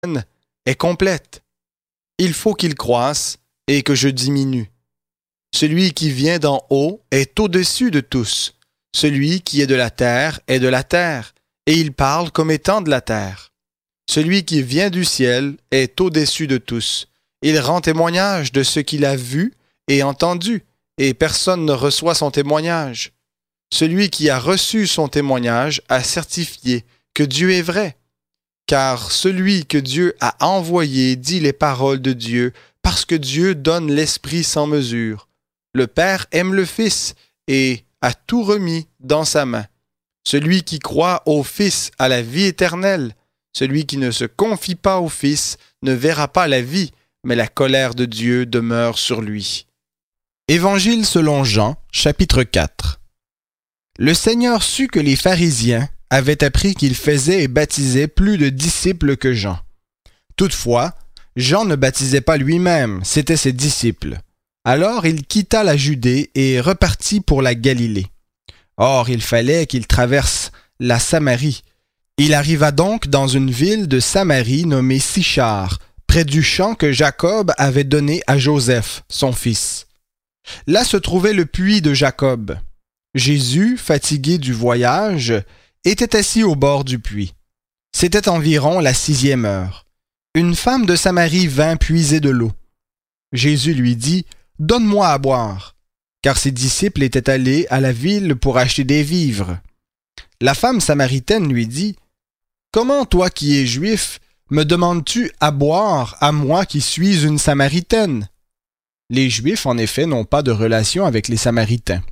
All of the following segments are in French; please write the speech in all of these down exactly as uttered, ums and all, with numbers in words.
est complète. Il faut qu'il croisse et que je diminue. Celui qui vient d'en haut est au-dessus de tous. Celui qui est de la terre est de la terre, et il parle comme étant de la terre. Celui qui vient du ciel est au-dessus de tous. Il rend témoignage de ce qu'il a vu et entendu, et personne ne reçoit son témoignage. Celui qui a reçu son témoignage a certifié que Dieu est vrai. Car celui que Dieu a envoyé dit les paroles de Dieu, parce que Dieu donne l'Esprit sans mesure. Le Père aime le Fils et a tout remis dans sa main. Celui qui croit au Fils a la vie éternelle. Celui qui ne se confie pas au Fils ne verra pas la vie, mais la colère de Dieu demeure sur lui. Évangile selon Jean, chapitre quatre. Le Seigneur sut que les pharisiens avaient appris qu'il faisait et baptisait plus de disciples que Jean. Toutefois, Jean ne baptisait pas lui-même, c'étaient ses disciples. Alors il quitta la Judée et repartit pour la Galilée. Or, il fallait qu'il traverse la Samarie. Il arriva donc dans une ville de Samarie nommée Sichar, près du champ que Jacob avait donné à Joseph, son fils. Là se trouvait le puits de Jacob. Jésus, fatigué du voyage, était assis au bord du puits. C'était environ la sixième heure. Une femme de Samarie vint puiser de l'eau. Jésus lui dit « Donne-moi à boire », car ses disciples étaient allés à la ville pour acheter des vivres. La femme samaritaine lui dit « Comment toi qui es juif, me demandes-tu à boire à moi qui suis une Samaritaine ?» Les Juifs, en effet, n'ont pas de relation avec les Samaritains.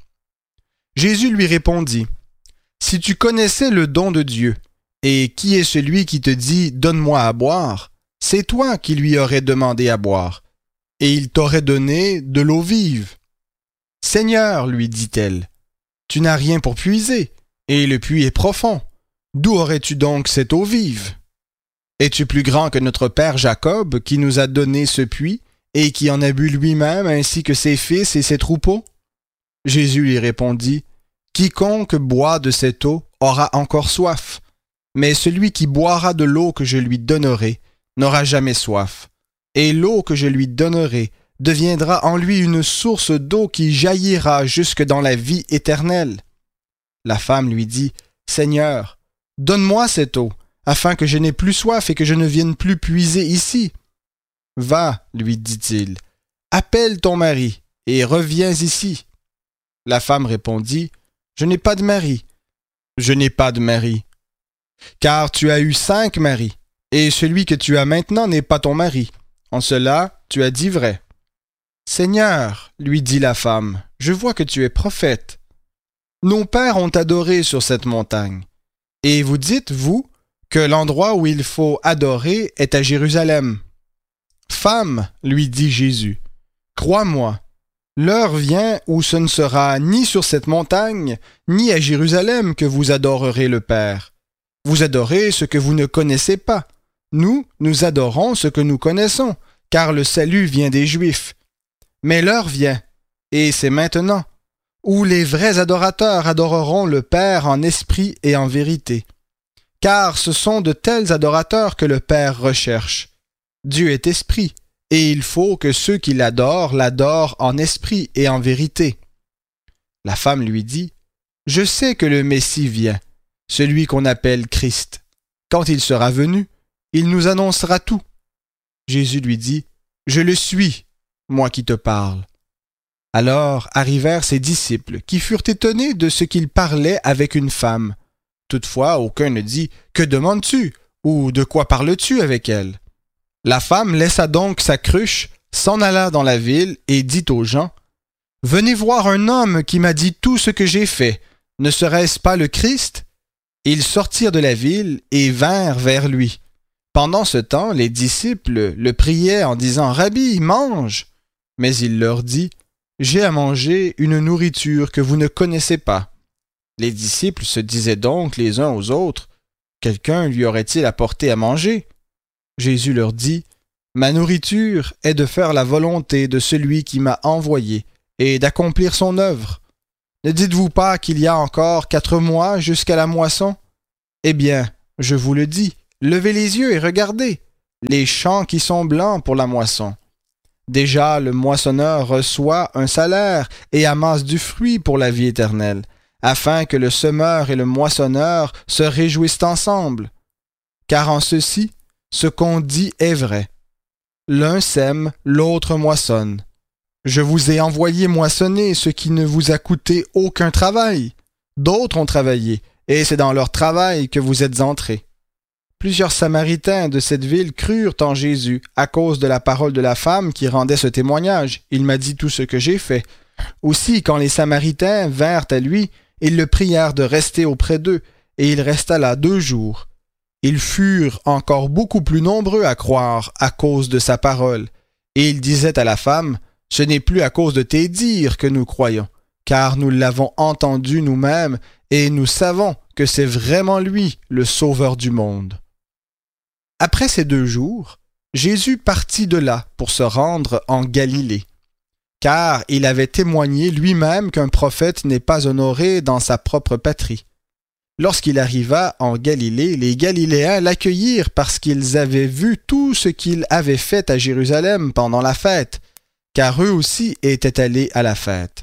Jésus lui répondit « Si tu connaissais le don de Dieu, et qui est celui qui te dit « Donne-moi à boire », c'est toi qui lui aurais demandé à boire, et il t'aurait donné de l'eau vive. « Seigneur, lui dit-elle, tu n'as rien pour puiser, et le puits est profond. D'où aurais-tu donc cette eau vive? Es-tu plus grand que notre père Jacob, qui nous a donné ce puits, et qui en a bu lui-même, ainsi que ses fils et ses troupeaux? » Jésus lui répondit, « Quiconque boit de cette eau aura encore soif, mais celui qui boira de l'eau que je lui donnerai n'aura jamais soif, et l'eau que je lui donnerai deviendra en lui une source d'eau qui jaillira jusque dans la vie éternelle. » La femme lui dit, « Seigneur, donne-moi cette eau, afin que je n'aie plus soif et que je ne vienne plus puiser ici. » « Va, lui dit-il, appelle ton mari et reviens ici. » La femme répondit, « Je n'ai pas de mari. »« Je n'ai pas de mari. Car tu as eu cinq maris, et celui que tu as maintenant n'est pas ton mari. En cela, tu as dit vrai. »« Seigneur, lui dit la femme, je vois que tu es prophète. Nos pères ont adoré sur cette montagne. Et vous dites, vous, que l'endroit où il faut adorer est à Jérusalem. » « Femme, lui dit Jésus, crois-moi, l'heure vient où ce ne sera ni sur cette montagne, ni à Jérusalem que vous adorerez le Père. Vous adorez ce que vous ne connaissez pas. Nous, nous adorons ce que nous connaissons, car le salut vient des Juifs. Mais l'heure vient, et c'est maintenant, où les vrais adorateurs adoreront le Père en esprit et en vérité. Car ce sont de tels adorateurs que le Père recherche. Dieu est esprit, et il faut que ceux qui l'adorent l'adorent en esprit et en vérité. La femme lui dit, « Je sais que le Messie vient, celui qu'on appelle Christ. Quand il sera venu, il nous annoncera tout. » Jésus lui dit, « Je le suis, moi qui te parle. » Alors arrivèrent ses disciples, qui furent étonnés de ce qu'il parlait avec une femme. Toutefois, aucun ne dit, « Que demandes-tu? Ou de quoi parles-tu avec elle? » La femme laissa donc sa cruche, s'en alla dans la ville et dit aux gens, « Venez voir un homme qui m'a dit tout ce que j'ai fait. Ne serait-ce pas le Christ? » Ils sortirent de la ville et vinrent vers lui. Pendant ce temps, les disciples le priaient en disant, « Rabbi, mange !» Mais il leur dit, « J'ai à manger une nourriture que vous ne connaissez pas. » Les disciples se disaient donc les uns aux autres, « Quelqu'un lui aurait-il apporté à manger? » Jésus leur dit, « Ma nourriture est de faire la volonté de celui qui m'a envoyé et d'accomplir son œuvre. Ne dites-vous pas qu'il y a encore quatre mois jusqu'à la moisson? Eh bien, je vous le dis, levez les yeux et regardez, les champs qui sont blancs pour la moisson. Déjà, le moissonneur reçoit un salaire et amasse du fruit pour la vie éternelle, afin que le semeur et le moissonneur se réjouissent ensemble. Car en ceci, ce qu'on dit est vrai. L'un sème, l'autre moissonne. Je vous ai envoyé moissonner ce qui ne vous a coûté aucun travail. D'autres ont travaillé, et c'est dans leur travail que vous êtes entrés. Plusieurs Samaritains de cette ville crurent en Jésus à cause de la parole de la femme qui rendait ce témoignage. Il m'a dit tout ce que j'ai fait. Aussi, quand les Samaritains vinrent à lui, ils le prièrent de rester auprès d'eux, et il resta là deux jours. Ils furent encore beaucoup plus nombreux à croire à cause de sa parole. Et il disait à la femme, « Ce n'est plus à cause de tes dires que nous croyons, car nous l'avons entendu nous-mêmes, et nous savons que c'est vraiment lui, le Sauveur du monde. » Après ces deux jours, Jésus partit de là pour se rendre en Galilée, car il avait témoigné lui-même qu'un prophète n'est pas honoré dans sa propre patrie. Lorsqu'il arriva en Galilée, les Galiléens l'accueillirent parce qu'ils avaient vu tout ce qu'il avait fait à Jérusalem pendant la fête, car eux aussi étaient allés à la fête.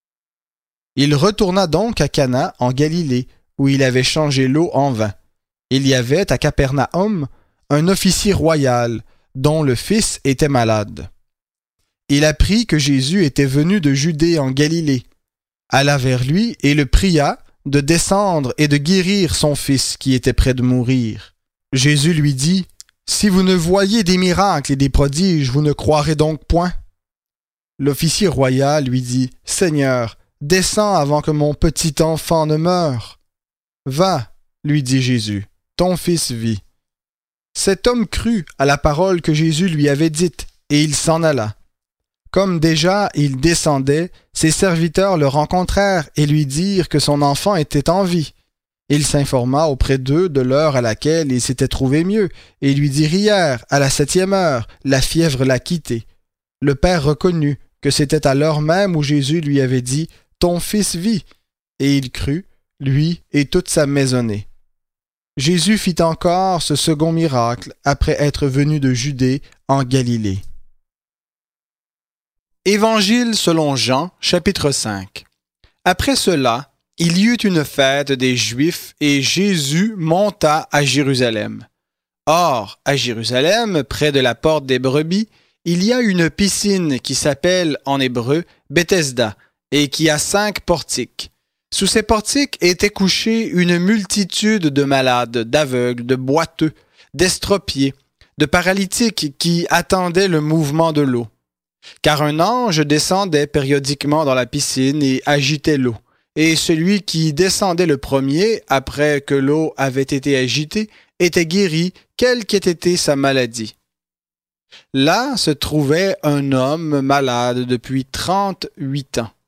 Il retourna donc à Cana en Galilée, où il avait changé l'eau en vin. Il y avait à Capernaum un officier royal dont le fils était malade. Il apprit que Jésus était venu de Judée en Galilée, alla vers lui et le pria de descendre et de guérir son fils qui était près de mourir. Jésus lui dit, « Si vous ne voyez des miracles et des prodiges, vous ne croirez donc point ?» L'officier royal lui dit, « Seigneur, descends avant que mon petit enfant ne meure. »« Va, lui dit Jésus, ton fils vit. » Cet homme crut à la parole que Jésus lui avait dite, et il s'en alla. Comme déjà il descendait, ses serviteurs le rencontrèrent et lui dirent que son enfant était en vie. Il s'informa auprès d'eux de l'heure à laquelle il s'était trouvé mieux, et lui dirent hier, à la septième heure, la fièvre l'a quitté. Le père reconnut que c'était à l'heure même où Jésus lui avait dit « Ton fils vit », et il crut, lui et toute sa maisonnée. Jésus fit encore ce second miracle après être venu de Judée en Galilée. Évangile selon Jean, chapitre cinq. Après cela, il y eut une fête des Juifs et Jésus monta à Jérusalem. Or, à Jérusalem, près de la porte des brebis, il y a une piscine qui s'appelle en hébreu Bethesda et qui a cinq portiques. Sous ces portiques était couchée une multitude de malades, d'aveugles, de boiteux, d'estropiés, de paralytiques qui attendaient le mouvement de l'eau. Car un ange descendait périodiquement dans la piscine et agitait l'eau. Et celui qui descendait le premier, après que l'eau avait été agitée, était guéri, quelle qu'ait été sa maladie. Là se trouvait un homme malade depuis trente-huit ans.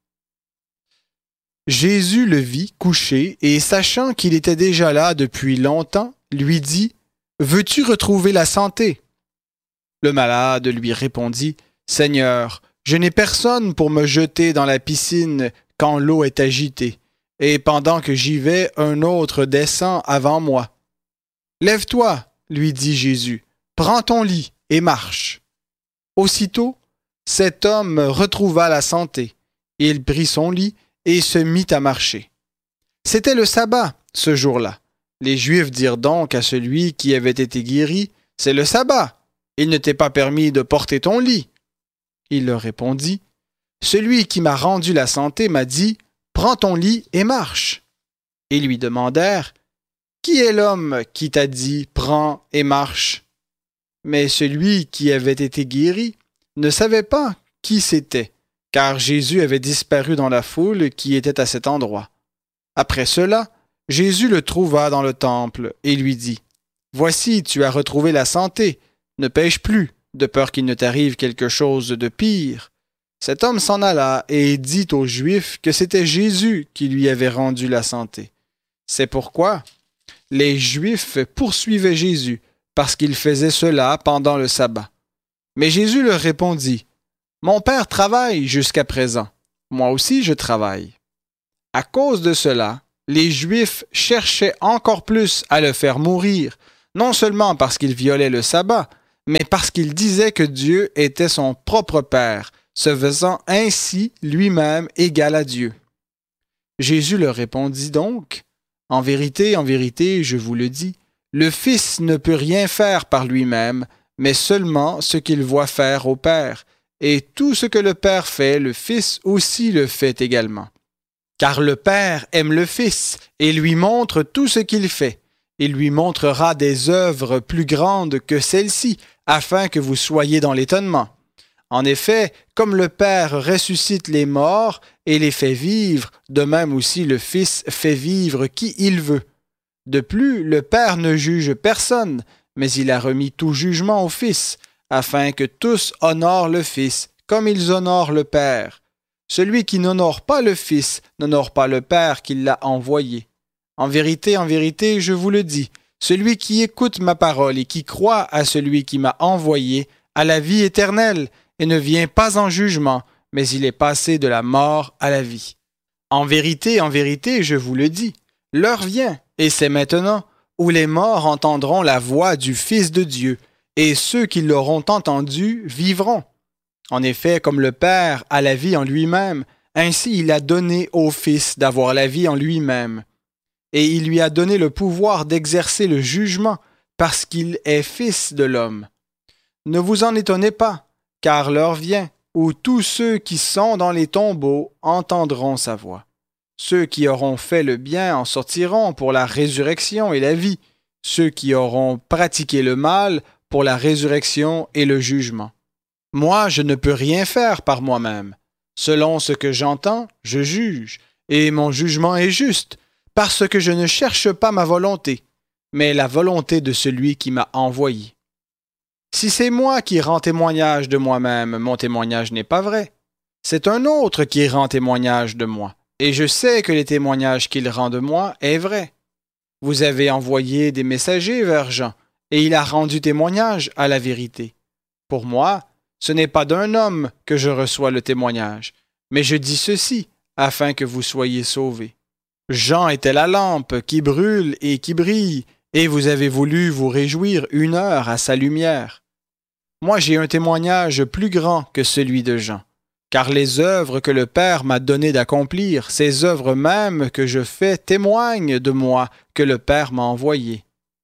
Jésus le vit couché et, sachant qu'il était déjà là depuis longtemps, lui dit « Veux-tu retrouver la santé ?» Le malade lui répondit « Seigneur, je n'ai personne pour me jeter dans la piscine quand l'eau est agitée, et pendant que j'y vais, un autre descend avant moi. »« Lève-toi, lui dit Jésus, prends ton lit et marche. » Aussitôt, cet homme retrouva la santé. Il prit son lit et se mit à marcher. C'était le sabbat, ce jour-là. Les Juifs dirent donc à celui qui avait été guéri, « C'est le sabbat, il ne t'est pas permis de porter ton lit. » Il leur répondit, « Celui qui m'a rendu la santé m'a dit, « Prends ton lit et marche. » Ils lui demandèrent, « Qui est l'homme qui t'a dit, prends et marche ?» Mais celui qui avait été guéri ne savait pas qui c'était, car Jésus avait disparu dans la foule qui était à cet endroit. Après cela, Jésus le trouva dans le temple et lui dit, « Voici, tu as retrouvé la santé, ne pêche plus, de peur qu'il ne t'arrive quelque chose de pire. » Cet homme s'en alla et dit aux Juifs que c'était Jésus qui lui avait rendu la santé. C'est pourquoi les Juifs poursuivaient Jésus, parce qu'il faisait cela pendant le sabbat. Mais Jésus leur répondit, « Mon Père travaille jusqu'à présent, moi aussi je travaille. » À cause de cela, les Juifs cherchaient encore plus à le faire mourir, non seulement parce qu'il violait le sabbat, mais parce qu'il disait que Dieu était son propre Père, se faisant ainsi lui-même égal à Dieu. Jésus leur répondit donc, « En vérité, en vérité, je vous le dis, le Fils ne peut rien faire par lui-même, mais seulement ce qu'il voit faire au Père, et tout ce que le Père fait, le Fils aussi le fait également. Car le Père aime le Fils et lui montre tout ce qu'il fait. Il lui montrera des œuvres plus grandes que celles-ci, afin que vous soyez dans l'étonnement. En effet, comme le Père ressuscite les morts et les fait vivre, de même aussi le Fils fait vivre qui il veut. De plus, le Père ne juge personne, mais il a remis tout jugement au Fils, afin que tous honorent le Fils, comme ils honorent le Père. Celui qui n'honore pas le Fils n'honore pas le Père qui l'a envoyé. En vérité, en vérité, je vous le dis, celui qui écoute ma parole et qui croit à celui qui m'a envoyé a la vie éternelle et ne vient pas en jugement, mais il est passé de la mort à la vie. En vérité, en vérité, je vous le dis, l'heure vient, et c'est maintenant, où les morts entendront la voix du Fils de Dieu, et ceux qui l'auront entendu vivront. En effet, comme le Père a la vie en lui-même, ainsi il a donné au Fils d'avoir la vie en lui-même. Et il lui a donné le pouvoir d'exercer le jugement, parce qu'il est Fils de l'homme. Ne vous en étonnez pas, car l'heure vient où tous ceux qui sont dans les tombeaux entendront sa voix. Ceux qui auront fait le bien en sortiront pour la résurrection et la vie, ceux qui auront pratiqué le mal pour la résurrection et le jugement. Moi, je ne peux rien faire par moi-même. Selon ce que j'entends, je juge, et mon jugement est juste, parce que je ne cherche pas ma volonté, mais la volonté de celui qui m'a envoyé. Si c'est moi qui rends témoignage de moi-même, mon témoignage n'est pas vrai. C'est un autre qui rend témoignage de moi, et je sais que les témoignages qu'il rend de moi est vrai. Vous avez envoyé des messagers vers Jean, et il a rendu témoignage à la vérité. Pour moi, ce n'est pas d'un homme que je reçois le témoignage, mais je dis ceci, afin que vous soyez sauvés. Jean était la lampe qui brûle et qui brille, et vous avez voulu vous réjouir une heure à sa lumière. Moi j'ai un témoignage plus grand que celui de Jean, car les œuvres que le Père m'a donné d'accomplir, ces œuvres mêmes que je fais témoignent de moi que le Père m'a envoyé.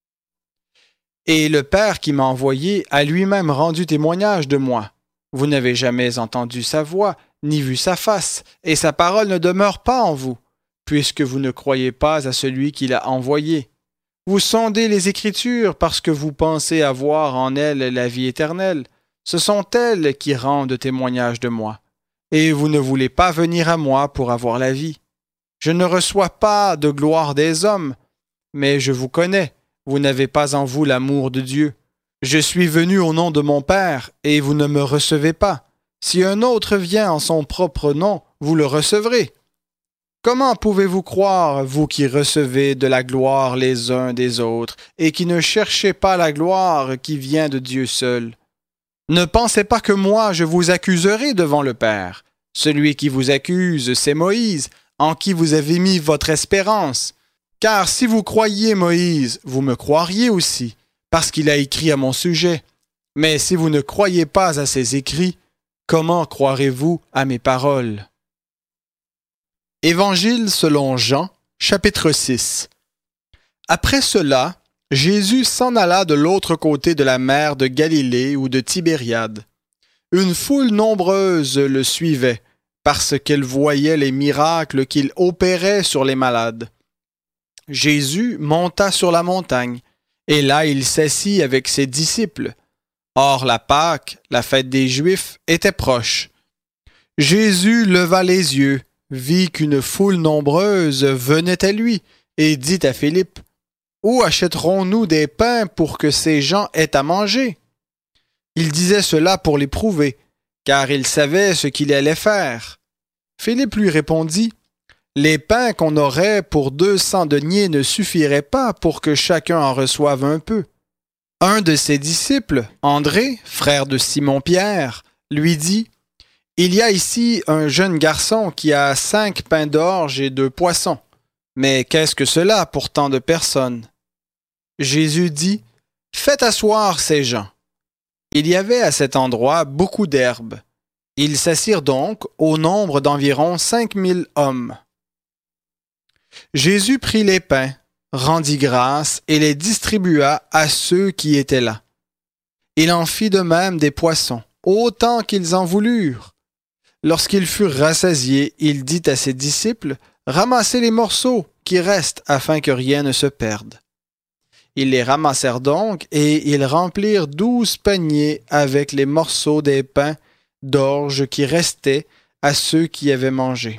Et le Père qui m'a envoyé a lui-même rendu témoignage de moi. Vous n'avez jamais entendu sa voix, ni vu sa face, et sa parole ne demeure pas en vous, puisque vous ne croyez pas à celui qui l'a envoyé. Vous sondez les Écritures parce que vous pensez avoir en elles la vie éternelle. Ce sont elles qui rendent témoignage de moi. Et vous ne voulez pas venir à moi pour avoir la vie. Je ne reçois pas de gloire des hommes, mais je vous connais. Vous n'avez pas en vous l'amour de Dieu. Je suis venu au nom de mon Père, et vous ne me recevez pas. Si un autre vient en son propre nom, vous le recevrez. Comment pouvez-vous croire, vous qui recevez de la gloire les uns des autres, et qui ne cherchez pas la gloire qui vient de Dieu seul? Ne pensez pas que moi je vous accuserai devant le Père. Celui qui vous accuse, c'est Moïse, en qui vous avez mis votre espérance. Car si vous croyiez Moïse, vous me croiriez aussi, parce qu'il a écrit à mon sujet. Mais si vous ne croyez pas à ses écrits, comment croirez-vous à mes paroles? Évangile selon Jean, chapitre six. Après cela, Jésus s'en alla de l'autre côté de la mer de Galilée ou de Tibériade. Une foule nombreuse le suivait, parce qu'elle voyait les miracles qu'il opérait sur les malades. Jésus monta sur la montagne, et là il s'assit avec ses disciples. Or la Pâque, la fête des Juifs, était proche. Jésus leva les yeux, vit qu'une foule nombreuse venait à lui, et dit à Philippe, « Où achèterons-nous des pains pour que ces gens aient à manger? » Il disait cela pour l'éprouver, car il savait ce qu'il allait faire. Philippe lui répondit, « Les pains qu'on aurait pour deux cents deniers ne suffiraient pas pour que chacun en reçoive un peu. » Un de ses disciples, André, frère de Simon-Pierre, lui dit, « Il y a ici un jeune garçon qui a cinq pains d'orge et deux poissons. Mais qu'est-ce que cela pour tant de personnes? » Jésus dit, « Faites asseoir ces gens. » Il y avait à cet endroit beaucoup d'herbes. Ils s'assirent donc au nombre d'environ cinq mille hommes. Jésus prit les pains, rendit grâce et les distribua à ceux qui étaient là. Il en fit de même des poissons, autant qu'ils en voulurent. Lorsqu'ils furent rassasiés, il dit à ses disciples, « Ramassez les morceaux qui restent afin que rien ne se perde. » Ils les ramassèrent donc et ils remplirent douze paniers avec les morceaux des pains d'orge qui restaient à ceux qui avaient mangé.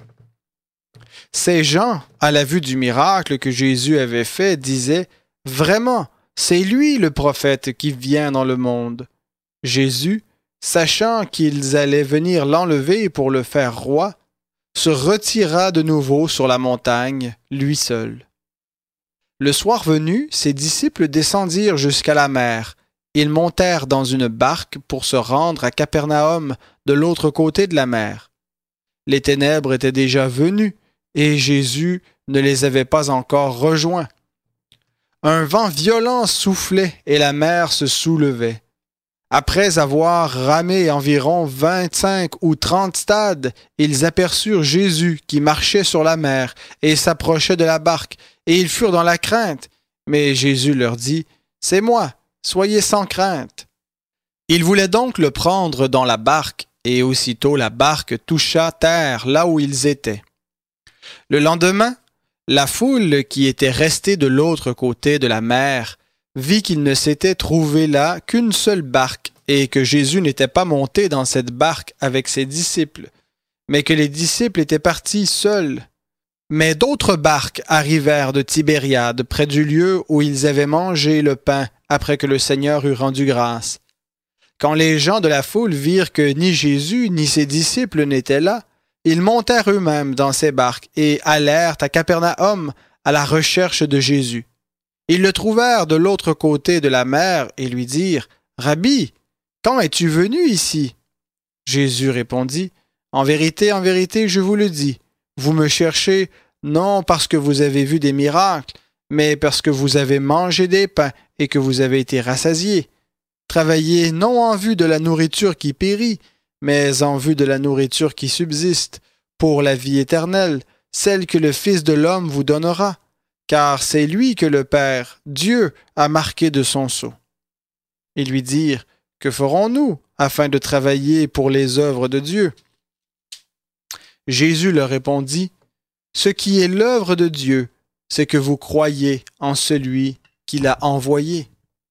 Ces gens, à la vue du miracle que Jésus avait fait, disaient « Vraiment, c'est lui le prophète qui vient dans le monde. » Jésus, sachant qu'ils allaient venir l'enlever pour le faire roi, se retira de nouveau sur la montagne, lui seul. Le soir venu, ses disciples descendirent jusqu'à la mer. Ils montèrent dans une barque pour se rendre à Capernaum, de l'autre côté de la mer. Les ténèbres étaient déjà venues, et Jésus ne les avait pas encore rejoints. Un vent violent soufflait et la mer se soulevait. Après avoir ramé environ vingt-cinq ou trente stades, ils aperçurent Jésus qui marchait sur la mer et s'approchait de la barque, et ils furent dans la crainte. Mais Jésus leur dit, « C'est moi, soyez sans crainte. » Ils voulaient donc le prendre dans la barque, et aussitôt la barque toucha terre là où ils étaient. Le lendemain, la foule qui était restée de l'autre côté de la mer vit qu'il ne s'était trouvé là qu'une seule barque et que Jésus n'était pas monté dans cette barque avec ses disciples, mais que les disciples étaient partis seuls. Mais d'autres barques arrivèrent de Tibériade près du lieu où ils avaient mangé le pain après que le Seigneur eut rendu grâce. Quand les gens de la foule virent que ni Jésus ni ses disciples n'étaient là, ils montèrent eux-mêmes dans ces barques et allèrent à Capernaum à la recherche de Jésus. Ils le trouvèrent de l'autre côté de la mer et lui dirent, « Rabbi, quand es-tu venu ici? » Jésus répondit, « En vérité, en vérité, je vous le dis, vous me cherchez non parce que vous avez vu des miracles, mais parce que vous avez mangé des pains et que vous avez été rassasiés. Travaillez non en vue de la nourriture qui périt, mais en vue de la nourriture qui subsiste, pour la vie éternelle, celle que le Fils de l'homme vous donnera, car c'est lui que le Père, Dieu, a marqué de son sceau. » Ils lui dirent, « Que ferons-nous afin de travailler pour les œuvres de Dieu? » Jésus leur répondit, « Ce qui est l'œuvre de Dieu, c'est que vous croyez en celui qui l'a envoyé. »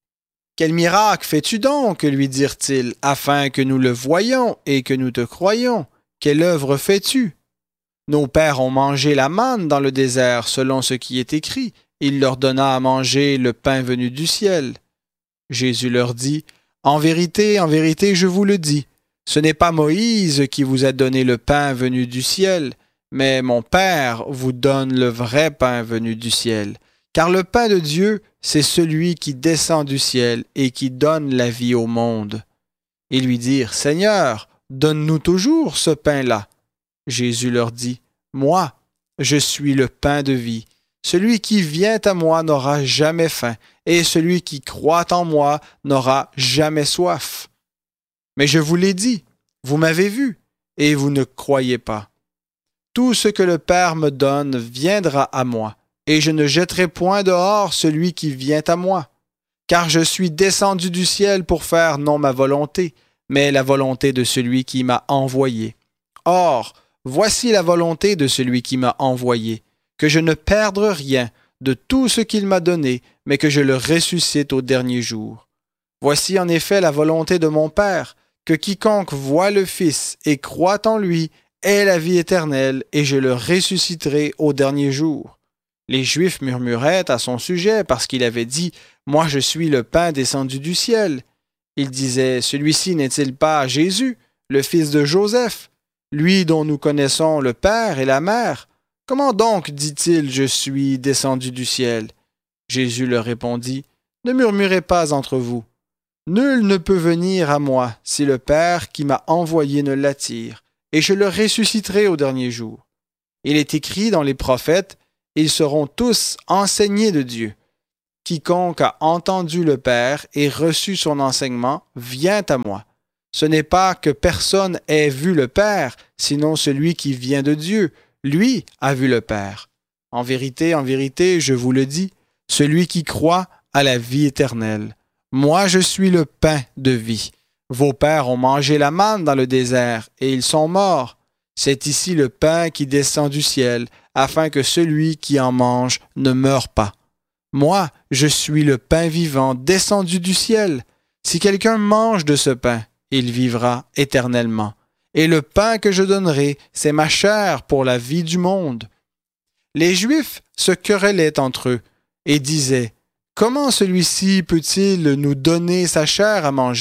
« Quel miracle fais-tu donc, lui dirent-ils, afin que nous le voyions et que nous te croyions? Quelle œuvre fais-tu? Nos pères ont mangé la manne dans le désert, selon ce qui est écrit. Il leur donna à manger le pain venu du ciel. » Jésus leur dit, « En vérité, en vérité, je vous le dis, ce n'est pas Moïse qui vous a donné le pain venu du ciel, mais mon Père vous donne le vrai pain venu du ciel. Car le pain de Dieu, c'est celui qui descend du ciel et qui donne la vie au monde. » Ils lui dirent, « Seigneur, donne-nous toujours ce pain-là. » Jésus leur dit, « Moi, je suis le pain de vie. Celui qui vient à moi n'aura jamais faim, et celui qui croit en moi n'aura jamais soif. Mais je vous l'ai dit, vous m'avez vu, et vous ne croyez pas. Tout ce que le Père me donne viendra à moi. Et je ne jetterai point dehors celui qui vient à moi, car je suis descendu du ciel pour faire non ma volonté, mais la volonté de celui qui m'a envoyé. Or, voici la volonté de celui qui m'a envoyé, que je ne perde rien de tout ce qu'il m'a donné, mais que je le ressuscite au dernier jour. Voici en effet la volonté de mon Père, que quiconque voit le Fils et croit en lui ait la vie éternelle, et je le ressusciterai au dernier jour. » Les Juifs murmuraient à son sujet parce qu'il avait dit « Moi je suis le pain descendu du ciel ». Ils disaient « Celui-ci n'est-il pas Jésus, le fils de Joseph, lui dont nous connaissons le père et la mère? Comment donc dit-il « Je suis descendu du ciel » ? Jésus leur répondit « Ne murmurez pas entre vous. Nul ne peut venir à moi si le Père qui m'a envoyé ne l'attire, et je le ressusciterai au dernier jour. Il est écrit dans les prophètes, ils seront tous enseignés de Dieu. Quiconque a entendu le Père et reçu son enseignement vient à moi. Ce n'est pas que personne ait vu le Père, sinon celui qui vient de Dieu. Lui a vu le Père. En vérité, en vérité, je vous le dis, celui qui croit a la vie éternelle. Moi, je suis le pain de vie. Vos pères ont mangé la manne dans le désert, et ils sont morts. C'est ici le pain qui descend du ciel, afin que celui qui en mange ne meure pas. Moi, je suis le pain vivant descendu du ciel. Si quelqu'un mange de ce pain, il vivra éternellement. Et le pain que je donnerai, c'est ma chair pour la vie du monde. Les Juifs se querellaient entre eux et disaient, « Comment celui-ci peut-il nous donner sa chair à manger? »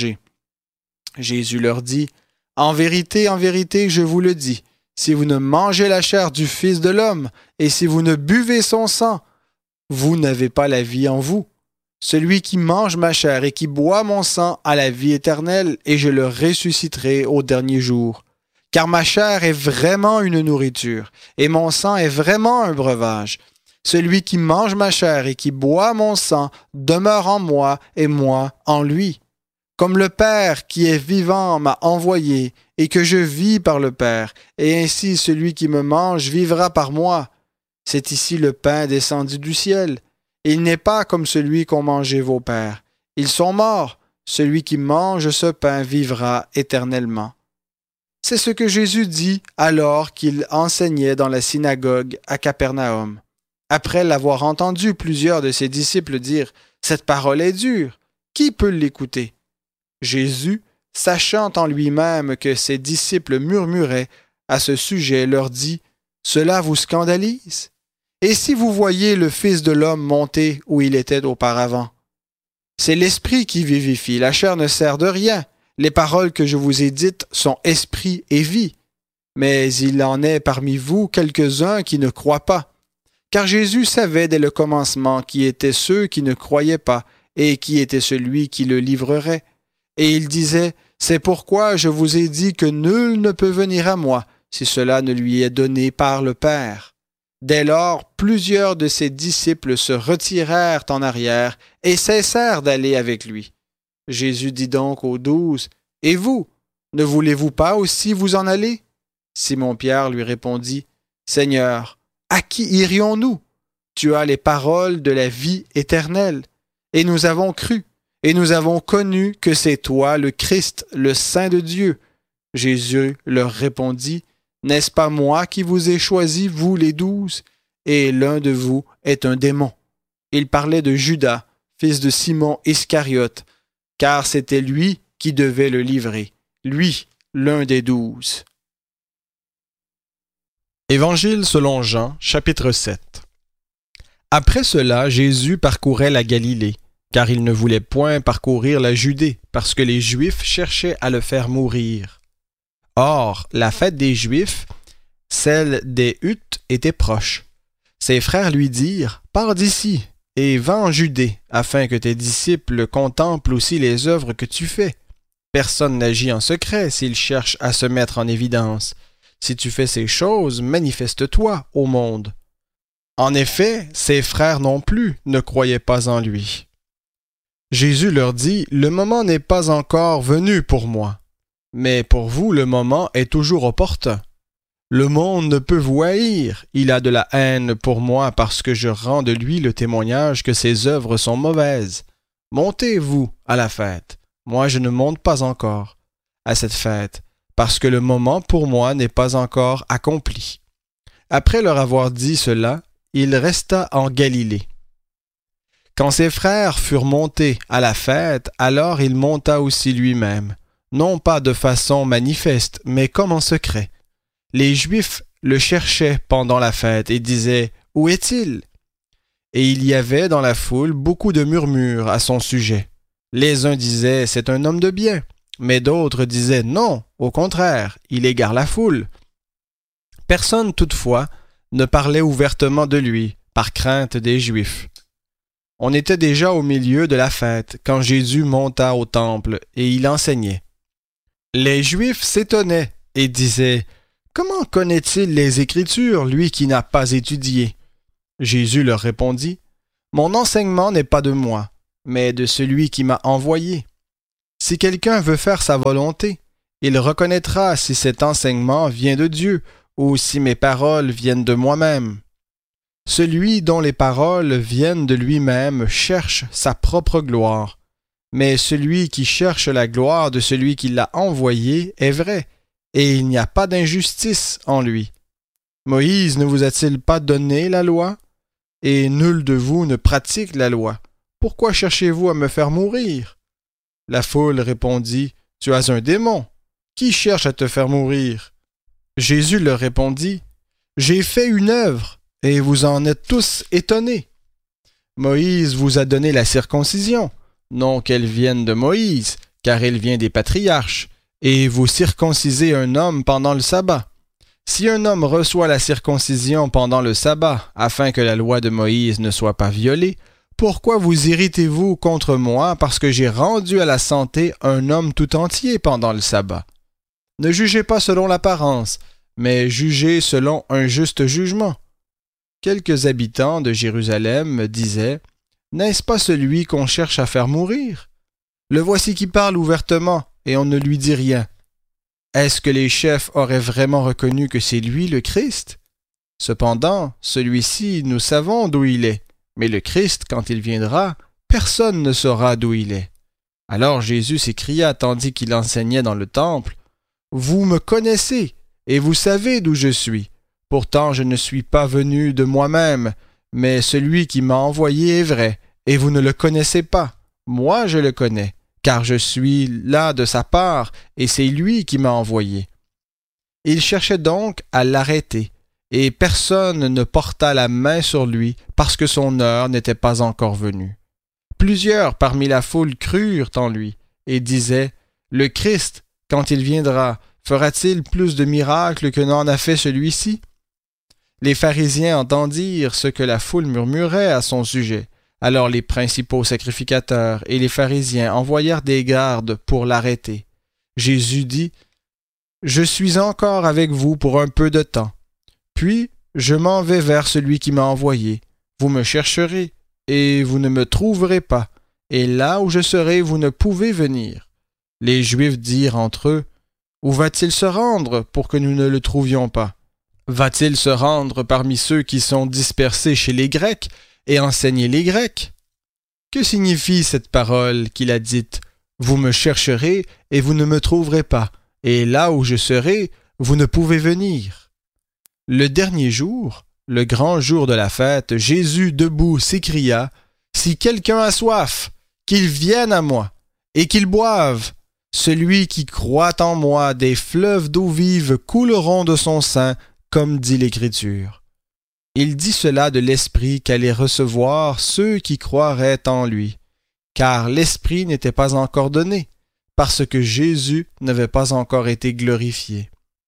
Jésus leur dit, « En vérité, en vérité, je vous le dis, si vous ne mangez la chair du Fils de l'homme et si vous ne buvez son sang, vous n'avez pas la vie en vous. Celui qui mange ma chair et qui boit mon sang a la vie éternelle, et je le ressusciterai au dernier jour. Car ma chair est vraiment une nourriture, et mon sang est vraiment un breuvage. Celui qui mange ma chair et qui boit mon sang demeure en moi et moi en lui. Comme le Père qui est vivant m'a envoyé, et que je vis par le Père, et ainsi celui qui me mange vivra par moi. C'est ici le pain descendu du ciel. Il n'est pas comme celui qu'ont mangé vos pères. Ils sont morts. Celui qui mange ce pain vivra éternellement. » C'est ce que Jésus dit alors qu'il enseignait dans la synagogue à Capernaum. Après l'avoir entendu plusieurs de ses disciples dire « Cette parole est dure, qui peut l'écouter ?» Jésus, sachant en lui-même que ses disciples murmuraient à ce sujet, leur dit « Cela vous scandalise? Et si vous voyez le Fils de l'homme monter où il était auparavant? C'est l'esprit qui vivifie, la chair ne sert de rien. Les paroles que je vous ai dites sont esprit et vie. Mais il en est parmi vous quelques-uns qui ne croient pas. Car Jésus savait dès le commencement qui étaient ceux qui ne croyaient pas et qui était celui qui le livrerait. Et il disait, « C'est pourquoi je vous ai dit que nul ne peut venir à moi si cela ne lui est donné par le Père. » Dès lors, plusieurs de ses disciples se retirèrent en arrière et cessèrent d'aller avec lui. Jésus dit donc aux douze, « Et vous, ne voulez-vous pas aussi vous en aller? » Simon-Pierre lui répondit, « Seigneur, à qui irions-nous? Tu as les paroles de la vie éternelle. Et nous avons cru, et nous avons connu que c'est toi le Christ, le Saint de Dieu. » Jésus leur répondit, « N'est-ce pas moi qui vous ai choisi, vous les douze? Et l'un de vous est un démon. » Il parlait de Judas, fils de Simon Iscariote, car c'était lui qui devait le livrer, lui, l'un des douze. Évangile selon Jean, chapitre sept. Après cela, Jésus parcourait la Galilée, car il ne voulait point parcourir la Judée, parce que les Juifs cherchaient à le faire mourir. Or, la fête des Juifs, celle des huttes, était proche. Ses frères lui dirent, « Pars d'ici, et va en Judée, afin que tes disciples contemplent aussi les œuvres que tu fais. Personne n'agit en secret s'il cherche à se mettre en évidence. Si tu fais ces choses, manifeste-toi au monde. » En effet, ses frères non plus ne croyaient pas en lui. Jésus leur dit, « Le moment n'est pas encore venu pour moi. Mais pour vous, le moment est toujours opportun. Le monde ne peut vous haïr. Il a de la haine pour moi parce que je rends de lui le témoignage que ses œuvres sont mauvaises. Montez, vous, à la fête. Moi, je ne monte pas encore à cette fête, parce que le moment pour moi n'est pas encore accompli. » Après leur avoir dit cela, il resta en Galilée. Quand ses frères furent montés à la fête, alors il monta aussi lui-même. Non pas de façon manifeste, mais comme en secret. Les Juifs le cherchaient pendant la fête et disaient « Où est-il » Et il y avait dans la foule beaucoup de murmures à son sujet. Les uns disaient « C'est un homme de bien », mais d'autres disaient « Non, au contraire, il égare la foule ». Personne toutefois ne parlait ouvertement de lui, par crainte des Juifs. On était déjà au milieu de la fête quand Jésus monta au temple et il enseignait. Les Juifs s'étonnaient et disaient « Comment connaît-il les Écritures, lui qui n'a pas étudié ?» Jésus leur répondit « Mon enseignement n'est pas de moi, mais de celui qui m'a envoyé. Si quelqu'un veut faire sa volonté, il reconnaîtra si cet enseignement vient de Dieu ou si mes paroles viennent de moi-même. Celui dont les paroles viennent de lui-même cherche sa propre gloire, mais celui qui cherche la gloire de celui qui l'a envoyé est vrai, et il n'y a pas d'injustice en lui. Moïse ne vous a-t-il pas donné la loi? Et nul de vous ne pratique la loi. Pourquoi cherchez-vous à me faire mourir? La foule répondit, Tu as un démon. Qui cherche à te faire mourir? Jésus leur répondit, J'ai fait une œuvre, et vous en êtes tous étonnés. Moïse vous a donné la circoncision, non qu'elle vienne de Moïse, car elle vient des patriarches, et vous circoncisez un homme pendant le sabbat. Si un homme reçoit la circoncision pendant le sabbat, afin que la loi de Moïse ne soit pas violée, pourquoi vous irritez-vous contre moi parce que j'ai rendu à la santé un homme tout entier pendant le sabbat? Ne jugez pas selon l'apparence, mais jugez selon un juste jugement. Quelques habitants de Jérusalem disaient, N'est-ce pas celui qu'on cherche à faire mourir? Le voici qui parle ouvertement, et on ne lui dit rien. Est-ce que les chefs auraient vraiment reconnu que c'est lui le Christ? Cependant, celui-ci, nous savons d'où il est, mais le Christ, quand il viendra, personne ne saura d'où il est. Alors Jésus s'écria tandis qu'il enseignait dans le temple, « Vous me connaissez, et vous savez d'où je suis. Pourtant je ne suis pas venu de moi-même, mais celui qui m'a envoyé est vrai, et vous ne le connaissez pas. Moi je le connais, car je suis là de sa part, et c'est lui qui m'a envoyé. » Il cherchait donc à l'arrêter, et personne ne porta la main sur lui, parce que son heure n'était pas encore venue. Plusieurs parmi la foule crurent en lui, et disaient, « Le Christ, quand il viendra, fera-t-il plus de miracles que n'en a fait celui-ci? » Les pharisiens entendirent ce que la foule murmurait à son sujet. Alors les principaux sacrificateurs et les pharisiens envoyèrent des gardes pour l'arrêter. Jésus dit, « Je suis encore avec vous pour un peu de temps. Puis je m'en vais vers celui qui m'a envoyé. Vous me chercherez, et vous ne me trouverez pas. Et là où je serai, vous ne pouvez venir. » Les Juifs dirent entre eux, « Où va-t-il se rendre pour que nous ne le trouvions pas? Va-t-il se rendre parmi ceux qui sont dispersés chez les Grecs et enseigner les Grecs? Que signifie cette parole qu'il a dite? Vous me chercherez et vous ne me trouverez pas, et là où je serai, vous ne pouvez venir. » Le dernier jour, le grand jour de la fête, Jésus debout s'écria, « Si quelqu'un a soif, qu'il vienne à moi, et qu'il boive. Celui qui croit en moi, des fleuves d'eau vive couleront de son sein, comme dit l'Écriture. » Il dit cela de l'Esprit qu'allaient recevoir ceux qui croiraient en lui, car l'Esprit n'était pas encore donné, parce que Jésus n'avait pas encore été glorifié.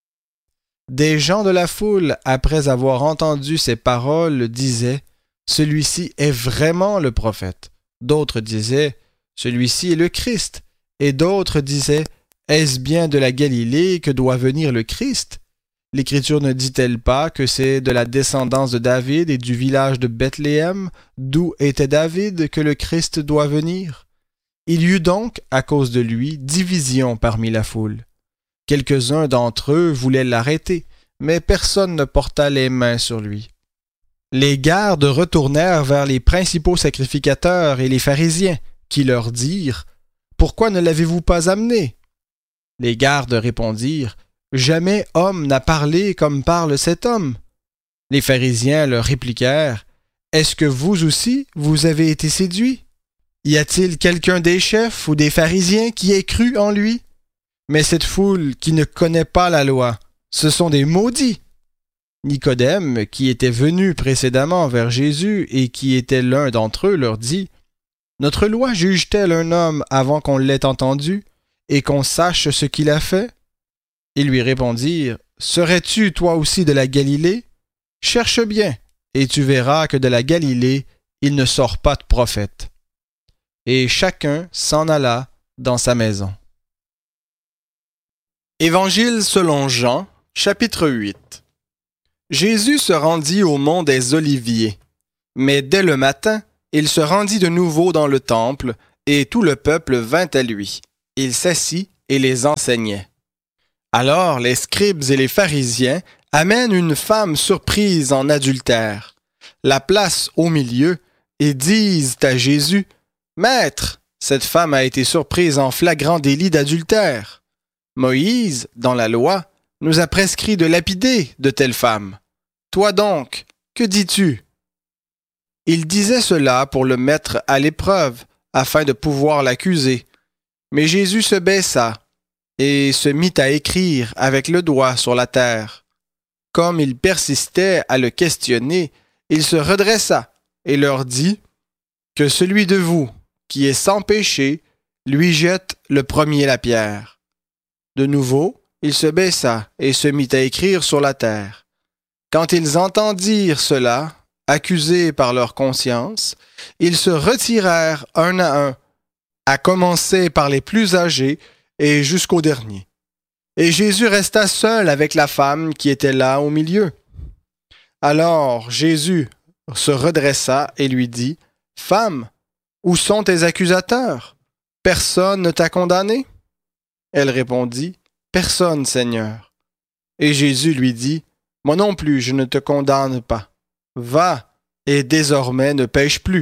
Des gens de la foule, après avoir entendu ces paroles, disaient « Celui-ci est vraiment le prophète. » D'autres disaient « Celui-ci est le Christ. » Et d'autres disaient « Est-ce bien de la Galilée que doit venir le Christ? L'Écriture ne dit-elle pas que c'est de la descendance de David et du village de Bethléem, d'où était David, que le Christ doit venir? » Il y eut donc, à cause de lui, division parmi la foule. Quelques-uns d'entre eux voulaient l'arrêter, mais personne ne porta les mains sur lui. Les gardes retournèrent vers les principaux sacrificateurs et les pharisiens, qui leur dirent « Pourquoi ne l'avez-vous pas amené? » Les gardes répondirent « Jamais homme n'a parlé comme parle cet homme. » Les pharisiens leur répliquèrent « Est-ce que vous aussi, vous avez été séduits? Y a-t-il quelqu'un des chefs ou des pharisiens qui ait cru en lui? Mais cette foule qui ne connaît pas la loi, ce sont des maudits. » Nicodème, qui était venu précédemment vers Jésus et qui était l'un d'entre eux, leur dit « Notre loi juge-t-elle un homme avant qu'on l'ait entendu et qu'on sache ce qu'il a fait? » Ils lui répondirent « Serais-tu toi aussi de la Galilée? Cherche bien, et tu verras que de la Galilée, il ne sort pas de prophète. » Et chacun s'en alla dans sa maison. Évangile selon Jean, chapitre huit. Jésus se rendit au mont des Oliviers. Mais dès le matin, il se rendit de nouveau dans le temple, et tout le peuple vint à lui. Il s'assit et les enseignait. Alors les scribes et les pharisiens amènent une femme surprise en adultère, la placent au milieu et disent à Jésus, « Maître, cette femme a été surprise en flagrant délit d'adultère. Moïse, dans la loi, nous a prescrit de lapider de telles femmes. Toi donc, que dis-tu? » Il disait cela pour le mettre à l'épreuve, afin de pouvoir l'accuser. Mais Jésus se baissa et se mit à écrire avec le doigt sur la terre. Comme il persistait à le questionner, il se redressa et leur dit, « Que celui de vous qui est sans péché lui jette le premier la pierre. » De nouveau, il se baissa et se mit à écrire sur la terre. Quand ils entendirent cela, accusés par leur conscience, ils se retirèrent un à un, à commencer par les plus âgés et jusqu'au dernier. Et Jésus resta seul avec la femme qui était là au milieu. Alors Jésus se redressa et lui dit, « Femme, où sont tes accusateurs? Personne ne t'a condamné? » Elle répondit, « Personne, Seigneur. » Et Jésus lui dit, « Moi non plus, je ne te condamne pas. Va, et désormais ne pêche plus. »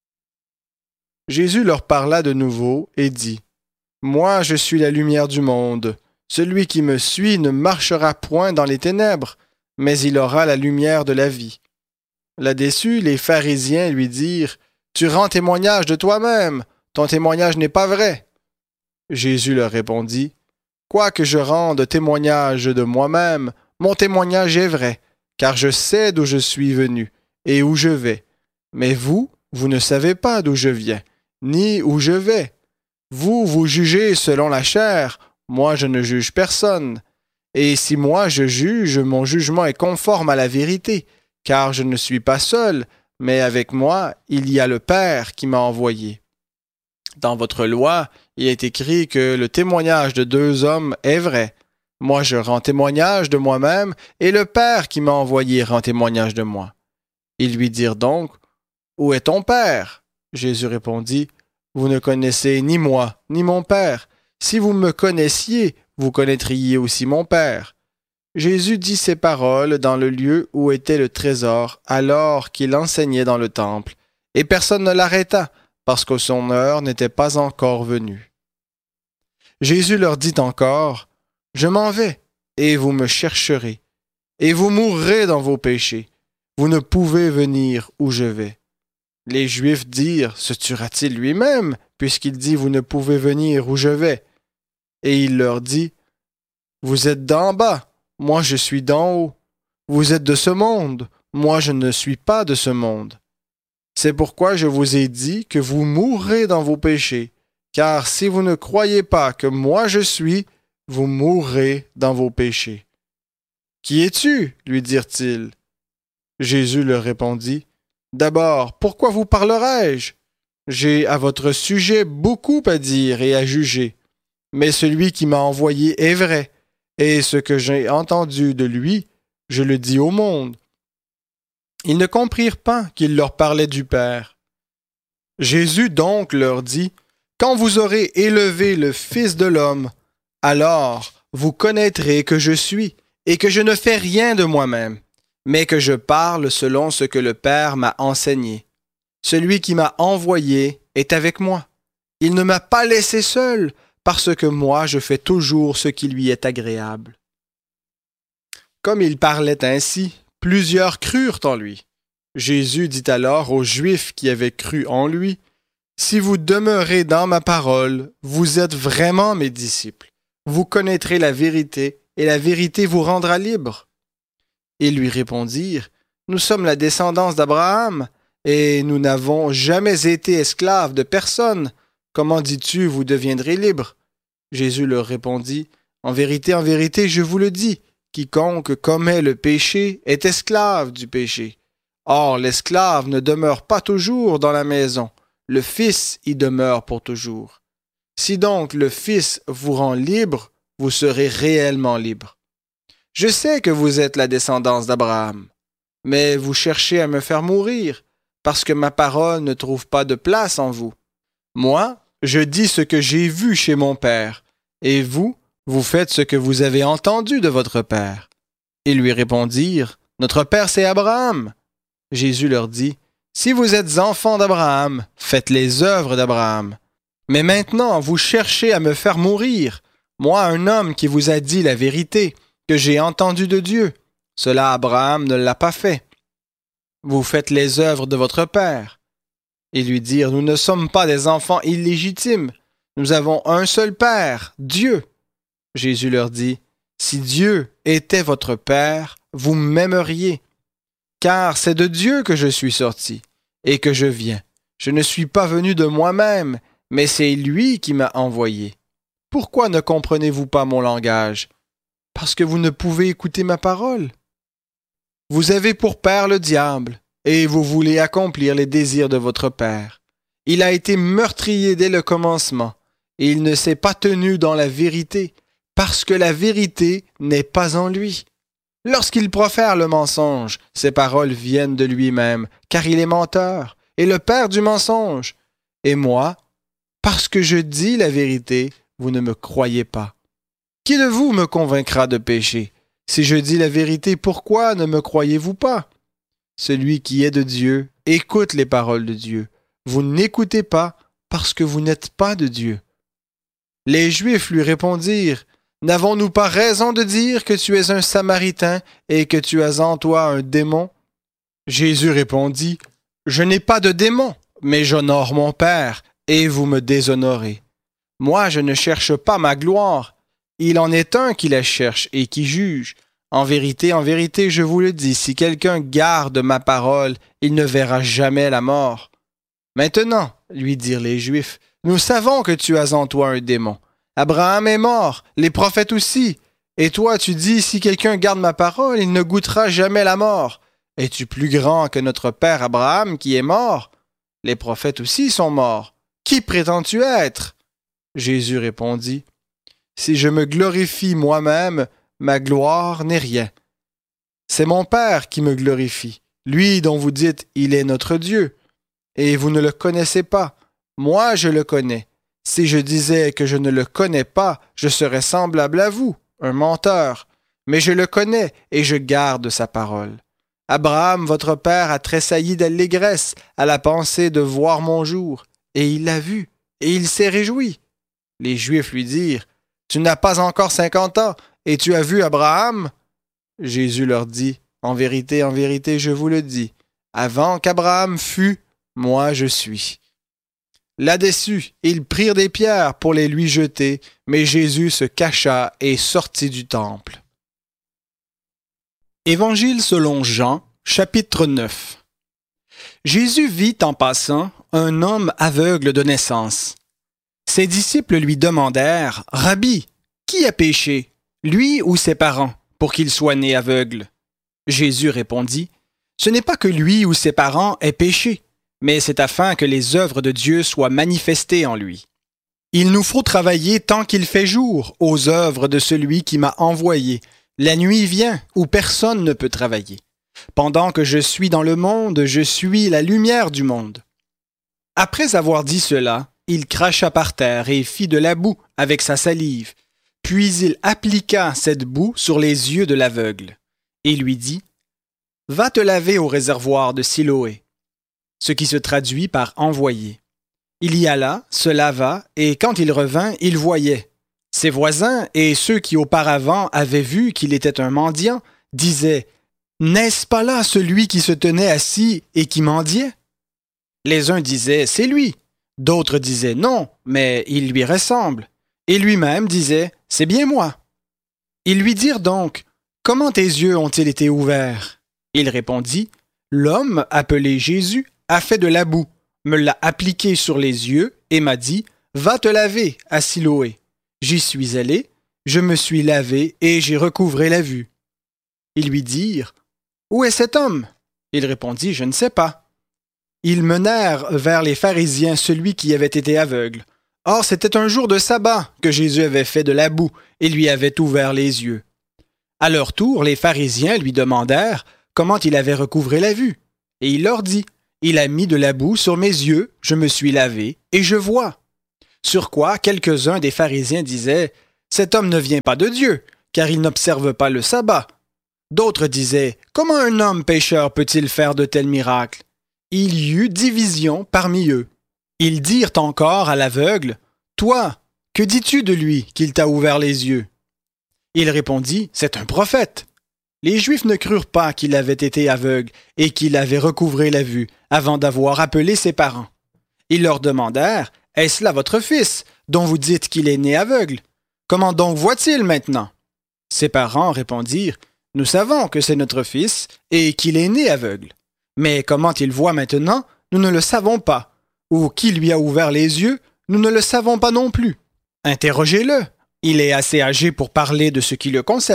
Jésus leur parla de nouveau et dit, « Moi je suis la lumière du monde. Celui qui me suit ne marchera point dans les ténèbres, mais il aura la lumière de la vie. » Là-dessus, les pharisiens lui dirent, « Tu rends témoignage de toi-même, ton témoignage n'est pas vrai. » Jésus leur répondit, « Quoique je rende témoignage de moi-même, mon témoignage est vrai, car je sais d'où je suis venu et où je vais. Mais vous, vous ne savez pas d'où je viens, ni où je vais. Vous, vous jugez selon la chair, moi je ne juge personne. Et si moi je juge, mon jugement est conforme à la vérité, car je ne suis pas seul, mais avec moi, il y a le Père qui m'a envoyé. Dans votre loi, il est écrit que le témoignage de deux hommes est vrai. Moi je rends témoignage de moi-même, et le Père qui m'a envoyé rend témoignage de moi. » Ils lui dirent donc, « Où est ton Père? » Jésus répondit, « Vous ne connaissez ni moi, ni mon Père. Si vous me connaissiez, vous connaîtriez aussi mon Père. » Jésus dit ces paroles dans le lieu où était le trésor, alors qu'il enseignait dans le temple, et personne ne l'arrêta, parce que son heure n'était pas encore venue. Jésus leur dit encore, « Je m'en vais, et vous me chercherez, et vous mourrez dans vos péchés. Vous ne pouvez venir où je vais. » Les Juifs dirent, « Se tuera-t-il lui-même, puisqu'il dit, vous ne pouvez venir où je vais? » Et il leur dit, « Vous êtes d'en bas, moi je suis d'en haut. Vous êtes de ce monde, moi je ne suis pas de ce monde. C'est pourquoi je vous ai dit que vous mourrez dans vos péchés, car si vous ne croyez pas que moi je suis, vous mourrez dans vos péchés. » « Qui es-tu? » lui dirent-ils. Jésus leur répondit, « D'abord, pourquoi vous parlerai-je? J'ai à votre sujet beaucoup à dire et à juger, mais celui qui m'a envoyé est vrai, et ce que j'ai entendu de lui, je le dis au monde. » Ils ne comprirent pas qu'il leur parlait du Père. Jésus donc leur dit, « Quand vous aurez élevé le Fils de l'homme, alors vous connaîtrez que je suis, et que je ne fais rien de moi-même, mais que je parle selon ce que le Père m'a enseigné. Celui qui m'a envoyé est avec moi. Il ne m'a pas laissé seul, parce que moi je fais toujours ce qui lui est agréable. » Comme il parlait ainsi, plusieurs crurent en lui. Jésus dit alors aux Juifs qui avaient cru en lui, « Si vous demeurez dans ma parole, vous êtes vraiment mes disciples. Vous connaîtrez la vérité, et la vérité vous rendra libre. » Ils lui répondirent, « Nous sommes la descendance d'Abraham, et nous n'avons jamais été esclaves de personne. Comment dis-tu, vous deviendrez libres? » Jésus leur répondit, « En vérité, en vérité, je vous le dis, quiconque commet le péché est esclave du péché. Or, l'esclave ne demeure pas toujours dans la maison, le Fils y demeure pour toujours. Si donc le Fils vous rend libre, vous serez réellement libre. Je sais que vous êtes la descendance d'Abraham, mais vous cherchez à me faire mourir, parce que ma parole ne trouve pas de place en vous. Moi, je dis ce que j'ai vu chez mon Père, et vous, vous faites ce que vous avez entendu de votre Père. » Ils lui répondirent, « Notre Père, c'est Abraham. » Jésus leur dit, « Si vous êtes enfants d'Abraham, faites les œuvres d'Abraham. Mais maintenant, vous cherchez à me faire mourir, moi, un homme qui vous a dit la vérité, que j'ai entendue de Dieu. Cela, Abraham ne l'a pas fait. Vous faites les œuvres de votre Père. » Ils lui dirent, « Nous ne sommes pas des enfants illégitimes. Nous avons un seul Père, Dieu. » Jésus leur dit, « Si Dieu était votre Père, vous m'aimeriez. Car c'est de Dieu que je suis sorti et que je viens. Je ne suis pas venu de moi-même, mais c'est lui qui m'a envoyé. Pourquoi ne comprenez-vous pas mon langage? Parce que vous ne pouvez écouter ma parole. Vous avez pour père le diable, et vous voulez accomplir les désirs de votre père. Il a été meurtrier dès le commencement, et il ne s'est pas tenu dans la vérité, parce que la vérité n'est pas en lui. Lorsqu'il profère le mensonge, ses paroles viennent de lui-même, car il est menteur, et le père du mensonge. Et moi, parce que je dis la vérité, vous ne me croyez pas. Qui de vous me convaincra de péché? Si je dis la vérité, pourquoi ne me croyez-vous pas? Celui qui est de Dieu écoute les paroles de Dieu. Vous n'écoutez pas parce que vous n'êtes pas de Dieu. » Les Juifs lui répondirent, « N'avons-nous pas raison de dire que tu es un Samaritain et que tu as en toi un démon? » Jésus répondit, « Je n'ai pas de démon, mais j'honore mon Père, et vous me déshonorez. Moi, je ne cherche pas ma gloire. Il en est un qui la cherche et qui juge. En vérité, en vérité, je vous le dis, si quelqu'un garde ma parole, il ne verra jamais la mort. » Maintenant, lui dirent les Juifs, nous savons que tu as en toi un démon. Abraham est mort, les prophètes aussi. Et toi, tu dis, si quelqu'un garde ma parole, il ne goûtera jamais la mort. Es-tu plus grand que notre père Abraham qui est mort? Les prophètes aussi sont morts. Qui prétends-tu être? Jésus répondit, si je me glorifie moi-même, ma gloire n'est rien. C'est mon Père qui me glorifie, lui dont vous dites, il est notre Dieu. Et vous ne le connaissez pas. Moi, je le connais. Si je disais que je ne le connais pas, je serais semblable à vous, un menteur. Mais je le connais et je garde sa parole. Abraham, votre père, a tressailli d'allégresse à la pensée de voir mon jour. Et il l'a vu, et il s'est réjoui. Les Juifs lui dirent, tu n'as pas encore cinquante ans, et tu as vu Abraham? Jésus leur dit, en vérité, en vérité, je vous le dis, avant qu'Abraham fût, moi je suis. Là-dessus, ils prirent des pierres pour les lui jeter, mais Jésus se cacha et sortit du temple. Évangile selon Jean, chapitre neuf. Jésus vit en passant un homme aveugle de naissance. Ses disciples lui demandèrent, « Rabbi, qui a péché, lui ou ses parents, pour qu'il soit né aveugle? » Jésus répondit, « Ce n'est pas que lui ou ses parents aient péché, mais c'est afin que les œuvres de Dieu soient manifestées en lui. Il nous faut travailler tant qu'il fait jour aux œuvres de celui qui m'a envoyé. La nuit vient où personne ne peut travailler. Pendant que je suis dans le monde, je suis la lumière du monde. » Après avoir dit cela, il cracha par terre et fit de la boue avec sa salive. Puis il appliqua cette boue sur les yeux de l'aveugle et lui dit, « Va te laver au réservoir de Siloé », ce qui se traduit par « envoyer ». Il y alla, se lava, et quand il revint, il voyait. Ses voisins et ceux qui auparavant avaient vu qu'il était un mendiant disaient, « N'est-ce pas là celui qui se tenait assis et qui mendiait? » Les uns disaient, « C'est lui ». D'autres disaient, « Non, mais il lui ressemble. » Et lui-même disait, « C'est bien moi. » Ils lui dirent donc, « Comment tes yeux ont-ils été ouverts? » Il répondit, « L'homme appelé Jésus a fait de la boue, me l'a appliqué sur les yeux et m'a dit, « Va te laver à Siloé. » J'y suis allé, je me suis lavé et j'ai recouvré la vue. Ils lui dirent, « Où est cet homme? » Il répondit, « Je ne sais pas. » Ils menèrent vers les pharisiens celui qui avait été aveugle. Or, c'était un jour de sabbat que Jésus avait fait de la boue et lui avait ouvert les yeux. À leur tour, les pharisiens lui demandèrent comment il avait recouvré la vue. Et il leur dit, Il a mis de la boue sur mes yeux, je me suis lavé, et je vois. » Sur quoi quelques-uns des pharisiens disaient « Cet homme ne vient pas de Dieu, car il n'observe pas le sabbat. » D'autres disaient « Comment un homme pécheur peut-il faire de tels miracles ?» Il y eut division parmi eux. Ils dirent encore à l'aveugle « Toi, que dis-tu de lui qu'il t'a ouvert les yeux ?» Il répondit « C'est un prophète. » Les Juifs ne crurent pas qu'il avait été aveugle et qu'il avait recouvré la vue avant d'avoir appelé ses parents. Ils leur demandèrent « Est-ce là votre fils, dont vous dites qu'il est né aveugle? Comment donc voit-il maintenant ?» Ses parents répondirent « Nous savons que c'est notre fils et qu'il est né aveugle. Mais comment il voit maintenant, nous ne le savons pas. Ou qui lui a ouvert les yeux, nous ne le savons pas non plus. Interrogez-le, il est assez âgé pour parler de ce qui le concerne. »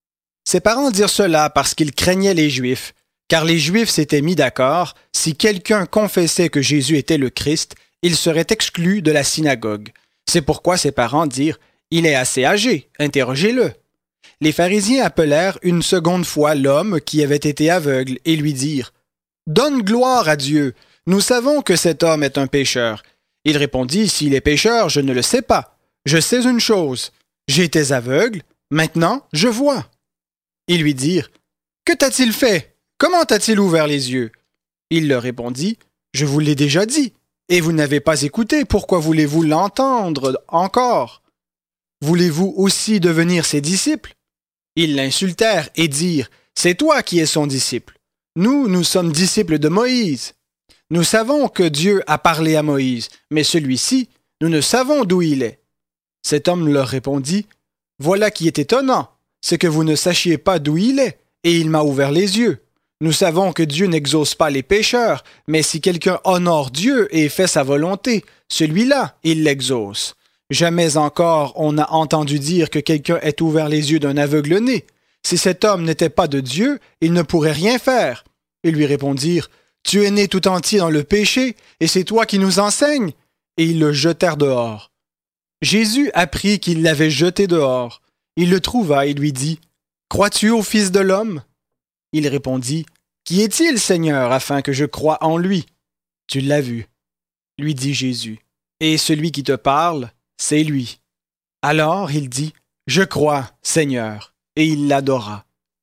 Ses parents dirent cela parce qu'ils craignaient les Juifs, car les Juifs s'étaient mis d'accord, si quelqu'un confessait que Jésus était le Christ, il serait exclu de la synagogue. C'est pourquoi ses parents dirent « Il est assez âgé, interrogez-le. » Les pharisiens appelèrent une seconde fois l'homme qui avait été aveugle et lui dirent « Donne gloire à Dieu, nous savons que cet homme est un pécheur. » Il répondit « S'il est pécheur, je ne le sais pas. Je sais une chose, j'étais aveugle, maintenant je vois. » Ils lui dirent « Que t'a-t-il fait? Comment t'a-t-il ouvert les yeux ?» Il leur répondit « Je vous l'ai déjà dit, et vous n'avez pas écouté, pourquoi voulez-vous l'entendre encore? Voulez-vous aussi devenir ses disciples? » Ils l'insultèrent et dirent « C'est toi qui es son disciple. Nous, nous sommes disciples de Moïse. Nous savons que Dieu a parlé à Moïse, mais celui-ci, nous ne savons d'où il est. » Cet homme leur répondit « Voilà qui est étonnant, c'est que vous ne sachiez pas d'où il est, et il m'a ouvert les yeux. Nous savons que Dieu n'exauce pas les pécheurs, mais si quelqu'un honore Dieu et fait sa volonté, celui-là, il l'exauce. Jamais encore on n'a entendu dire que quelqu'un ait ouvert les yeux d'un aveugle-né. Si cet homme n'était pas de Dieu, il ne pourrait rien faire. » Ils lui répondirent « Tu es né tout entier dans le péché, et c'est toi qui nous enseignes. » Et ils le jetèrent dehors. Jésus apprit qu'il l'avait jeté dehors. Il le trouva et lui dit « Crois-tu au Fils de l'homme » Il répondit « Qui est-il, Seigneur, afin que je croie en lui ?» « Tu l'as vu, » lui dit Jésus, « et celui qui te parle, c'est lui. » Alors il dit « Je crois, Seigneur » et il l'adora.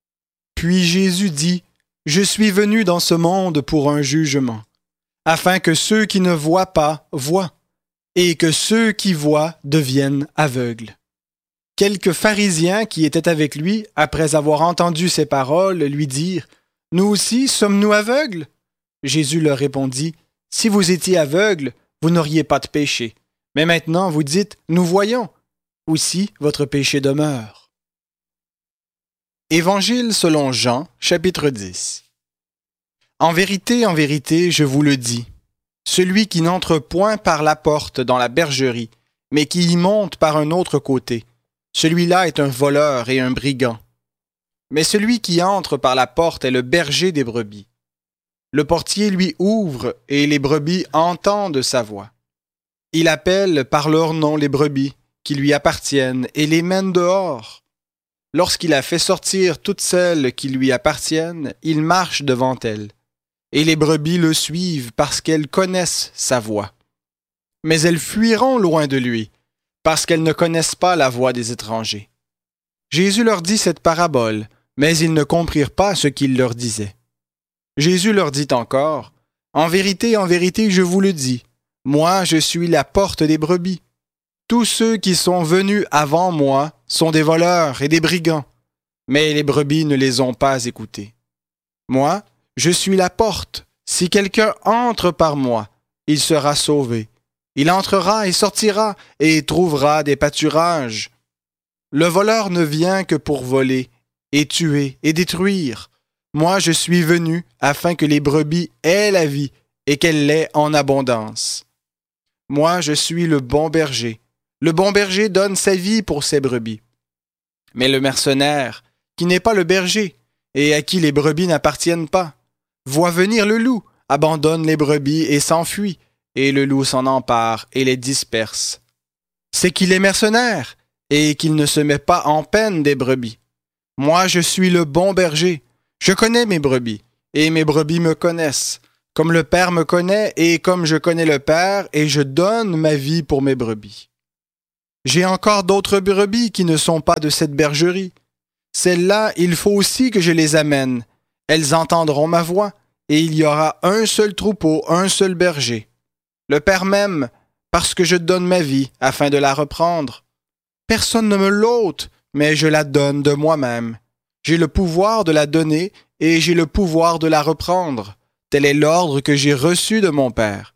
Puis Jésus dit « Je suis venu dans ce monde pour un jugement, afin que ceux qui ne voient pas voient, et que ceux qui voient deviennent aveugles. » Quelques pharisiens qui étaient avec lui, après avoir entendu ces paroles, lui dirent « Nous aussi sommes-nous aveugles ?» Jésus leur répondit « Si vous étiez aveugles, vous n'auriez pas de péché. Mais maintenant vous dites « Nous voyons ». Aussi votre péché demeure. Évangile selon Jean, chapitre dix. En vérité, en vérité, je vous le dis, celui qui n'entre point par la porte dans la bergerie, mais qui y monte par un autre côté, celui-là est un voleur et un brigand. Mais celui qui entre par la porte est le berger des brebis. Le portier lui ouvre et les brebis entendent sa voix. Il appelle par leur nom les brebis qui lui appartiennent et les mène dehors. Lorsqu'il a fait sortir toutes celles qui lui appartiennent, il marche devant elles. Et les brebis le suivent parce qu'elles connaissent sa voix. Mais elles fuiront loin de lui, parce qu'elles ne connaissent pas la voix des étrangers. Jésus leur dit cette parabole, mais ils ne comprirent pas ce qu'il leur disait. Jésus leur dit encore, « En vérité, en vérité, je vous le dis, moi je suis la porte des brebis. Tous ceux qui sont venus avant moi sont des voleurs et des brigands, mais les brebis ne les ont pas écoutés. Moi, je suis la porte. Si quelqu'un entre par moi, il sera sauvé. Il entrera et sortira et trouvera des pâturages. Le voleur ne vient que pour voler, et tuer, et détruire. Moi, je suis venu afin que les brebis aient la vie et qu'elle l'ait en abondance. Moi, je suis le bon berger. Le bon berger donne sa vie pour ses brebis. Mais le mercenaire, qui n'est pas le berger, et à qui les brebis n'appartiennent pas, voit venir le loup, abandonne les brebis et s'enfuit, et le loup s'en empare et les disperse. C'est qu'il est mercenaire, et qu'il ne se met pas en peine des brebis. Moi, je suis le bon berger. Je connais mes brebis, et mes brebis me connaissent. comme le Père me connaît et comme je connais le Père, et je donne ma vie pour mes brebis. J'ai encore d'autres brebis qui ne sont pas de cette bergerie. Celles-là, il faut aussi que je les amène. Elles entendront ma voix, et il y aura un seul troupeau, un seul berger. Le Père m'aime, parce que je donne ma vie, afin de la reprendre. Personne ne me l'ôte, mais je la donne de moi-même. J'ai le pouvoir de la donner, et j'ai le pouvoir de la reprendre. Tel est l'ordre que j'ai reçu de mon Père.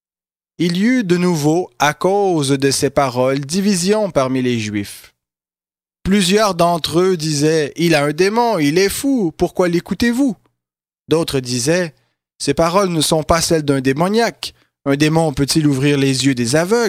Il y eut de nouveau, à cause de ces paroles, division parmi les Juifs. Plusieurs d'entre eux disaient « Il a un démon, il est fou, pourquoi l'écoutez-vous » D'autres disaient « Ces paroles ne sont pas celles d'un démoniaque. Un démon peut-il ouvrir les yeux des aveugles »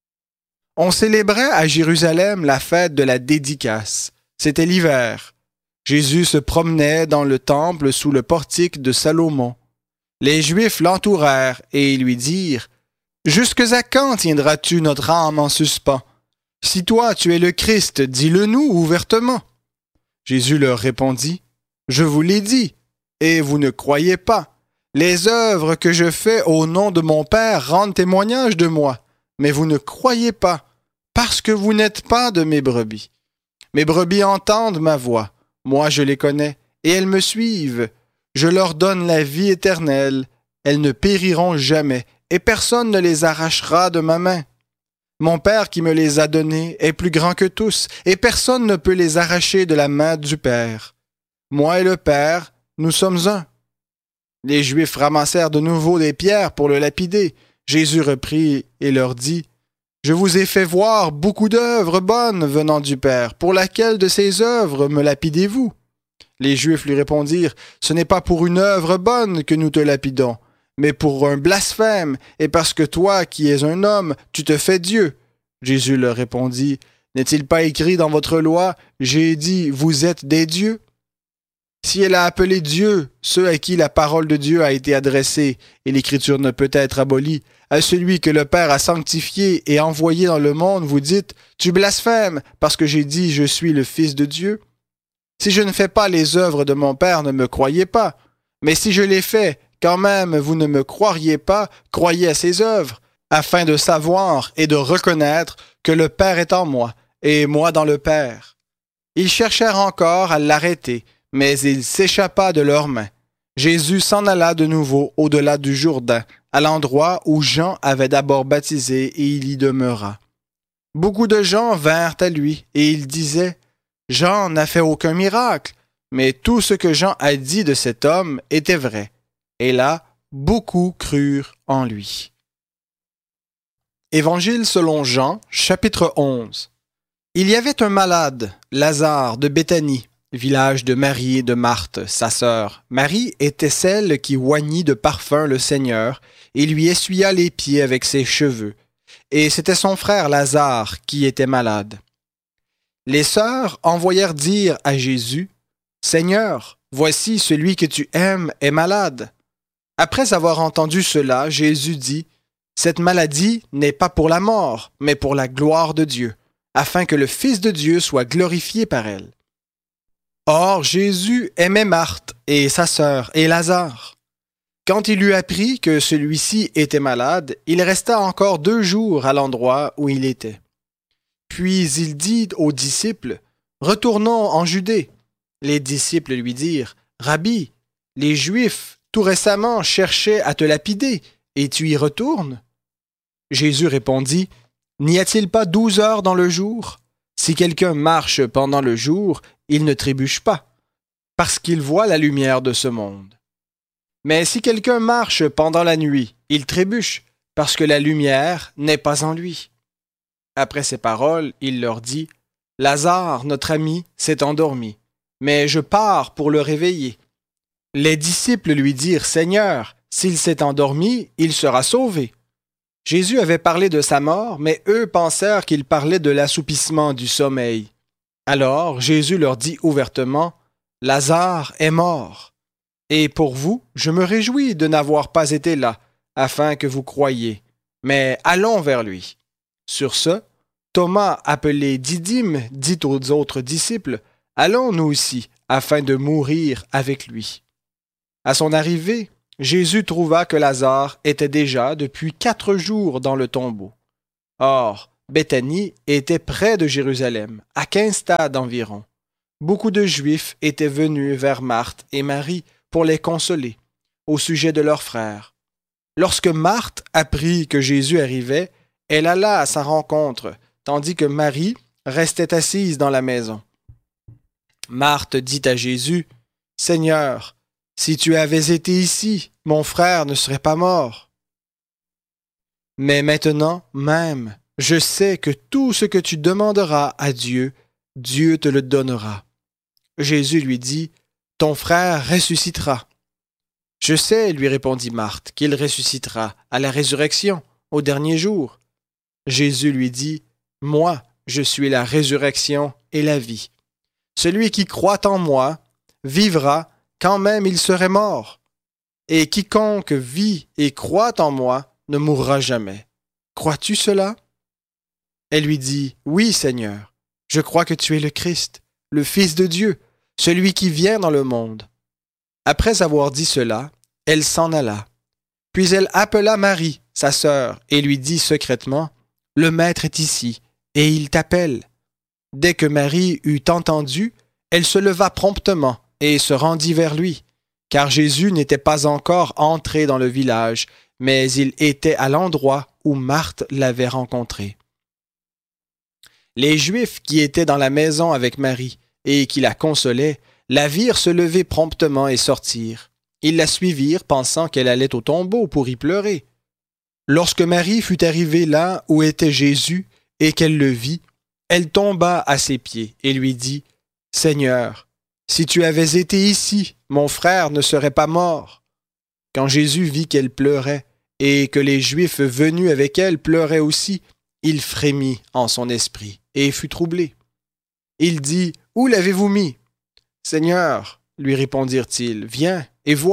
On célébrait à Jérusalem la fête de la dédicace. C'était l'hiver. Jésus se promenait dans le temple sous le portique de Salomon. Les Juifs l'entourèrent et lui dirent « Jusque à quand tiendras-tu notre âme en suspens? Si toi tu es le Christ, dis-le-nous ouvertement. » Jésus leur répondit « Je vous l'ai dit, et vous ne croyez pas. Les œuvres que je fais au nom de mon Père rendent témoignage de moi, mais vous ne croyez pas, parce que vous n'êtes pas de mes brebis. Mes brebis entendent ma voix. Moi, je les connais, et elles me suivent. Je leur donne la vie éternelle. Elles ne périront jamais, et personne ne les arrachera de ma main. Mon Père qui me les a donnés est plus grand que tous, et personne ne peut les arracher de la main du Père. Moi et le Père, nous sommes un. » Les Juifs ramassèrent de nouveau des pierres pour le lapider. Jésus reprit et leur dit « Je vous ai fait voir beaucoup d'œuvres bonnes venant du Père. Pour laquelle de ces œuvres me lapidez-vous » Les Juifs lui répondirent « Ce n'est pas pour une œuvre bonne que nous te lapidons, mais pour un blasphème, et parce que toi, qui es un homme, tu te fais Dieu. » Jésus leur répondit « N'est-il pas écrit dans votre loi, j'ai dit, vous êtes des dieux » Si elle a appelé Dieu ceux à qui la parole de Dieu a été adressée, et l'Écriture ne peut être abolie, à celui que le Père a sanctifié et envoyé dans le monde, vous dites « Tu blasphèmes, parce que j'ai dit, je suis le Fils de Dieu. » Si je ne fais pas les œuvres de mon Père, ne me croyez pas. Mais si je les fais, quand même vous ne me croiriez pas, croyez à ces œuvres, afin de savoir et de reconnaître que le Père est en moi, et moi dans le Père. Ils cherchèrent encore à l'arrêter, mais il s'échappa de leurs mains. Jésus s'en alla de nouveau au-delà du Jourdain, à l'endroit où Jean avait d'abord baptisé, et il y demeura. Beaucoup de gens vinrent à lui, et ils disaient « Jean n'a fait aucun miracle, mais tout ce que Jean a dit de cet homme était vrai. » Et là, beaucoup crurent en lui. Évangile selon Jean, chapitre onze. Il y avait un malade, Lazare de Béthanie, village de Marie et de Marthe, sa sœur. Marie était celle qui oignit de parfum le Seigneur et lui essuya les pieds avec ses cheveux. Et c'était son frère Lazare qui était malade. Les sœurs envoyèrent dire à Jésus, « Seigneur, voici celui que tu aimes est malade. » Après avoir entendu cela, Jésus dit, « Cette maladie n'est pas pour la mort, mais pour la gloire de Dieu, afin que le Fils de Dieu soit glorifié par elle. » Or, Jésus aimait Marthe et sa sœur et Lazare. Quand il eut appris que celui-ci était malade, il resta encore deux jours à l'endroit où il était. Puis il dit aux disciples, « Retournons en Judée. » Les disciples lui dirent, « Rabbi, les Juifs tout récemment cherchaient à te lapider, et tu y retournes? » Jésus répondit, « N'y a-t-il pas douze heures dans le jour? Si quelqu'un marche pendant le jour, il ne trébuche pas, parce qu'il voit la lumière de ce monde. Mais si quelqu'un marche pendant la nuit, il trébuche, parce que la lumière n'est pas en lui. » Après ces paroles, il leur dit, « Lazare, notre ami, s'est endormi, mais je pars pour le réveiller. » Les disciples lui dirent, « Seigneur, s'il s'est endormi, il sera sauvé. » Jésus avait parlé de sa mort, mais eux pensèrent qu'il parlait de l'assoupissement du sommeil. Alors Jésus leur dit ouvertement, « Lazare est mort. Et pour vous, je me réjouis de n'avoir pas été là, afin que vous croyiez. Mais allons vers lui. » Sur ce, Thomas, appelé Didyme, dit aux autres disciples, « Allons nous aussi, afin de mourir avec lui. » À son arrivée, Jésus trouva que Lazare était déjà depuis quatre jours dans le tombeau. Or, Béthanie était près de Jérusalem, à quinze stades environ. Beaucoup de Juifs étaient venus vers Marthe et Marie pour les consoler au sujet de leur frère. Lorsque Marthe apprit que Jésus arrivait, elle alla à sa rencontre, tandis que Marie restait assise dans la maison. Marthe dit à Jésus, « Seigneur, si tu avais été ici, mon frère ne serait pas mort. Mais maintenant même, je sais que tout ce que tu demanderas à Dieu, Dieu te le donnera. » Jésus lui dit, « Ton frère ressuscitera. » « Je sais, lui répondit Marthe, qu'il ressuscitera à la résurrection, au dernier jour. » Jésus lui dit, « Moi, je suis la résurrection et la vie. Celui qui croit en moi vivra quand même il serait mort. Et quiconque vit et croit en moi ne mourra jamais. Crois-tu cela? » Elle lui dit, « Oui, Seigneur, je crois que tu es le Christ, le Fils de Dieu, celui qui vient dans le monde. » Après avoir dit cela, elle s'en alla. Puis elle appela Marie, sa sœur, et lui dit secrètement, « Le Maître est ici, et il t'appelle. » Dès que Marie eut entendu, elle se leva promptement et se rendit vers lui, car Jésus n'était pas encore entré dans le village, mais il était à l'endroit où Marthe l'avait rencontré. Les Juifs qui étaient dans la maison avec Marie et qui la consolaient, la virent se lever promptement et sortir. Ils la suivirent, pensant qu'elle allait au tombeau pour y pleurer. Lorsque Marie fut arrivée là où était Jésus et qu'elle le vit, elle tomba à ses pieds et lui dit, « Seigneur, si tu avais été ici, mon frère ne serait pas mort. » Quand Jésus vit qu'elle pleurait et que les Juifs venus avec elle pleuraient aussi, il frémit en son esprit et fut troublé. Il dit, « Où l'avez-vous mis? » « Seigneur, lui répondirent-ils, viens et vois. »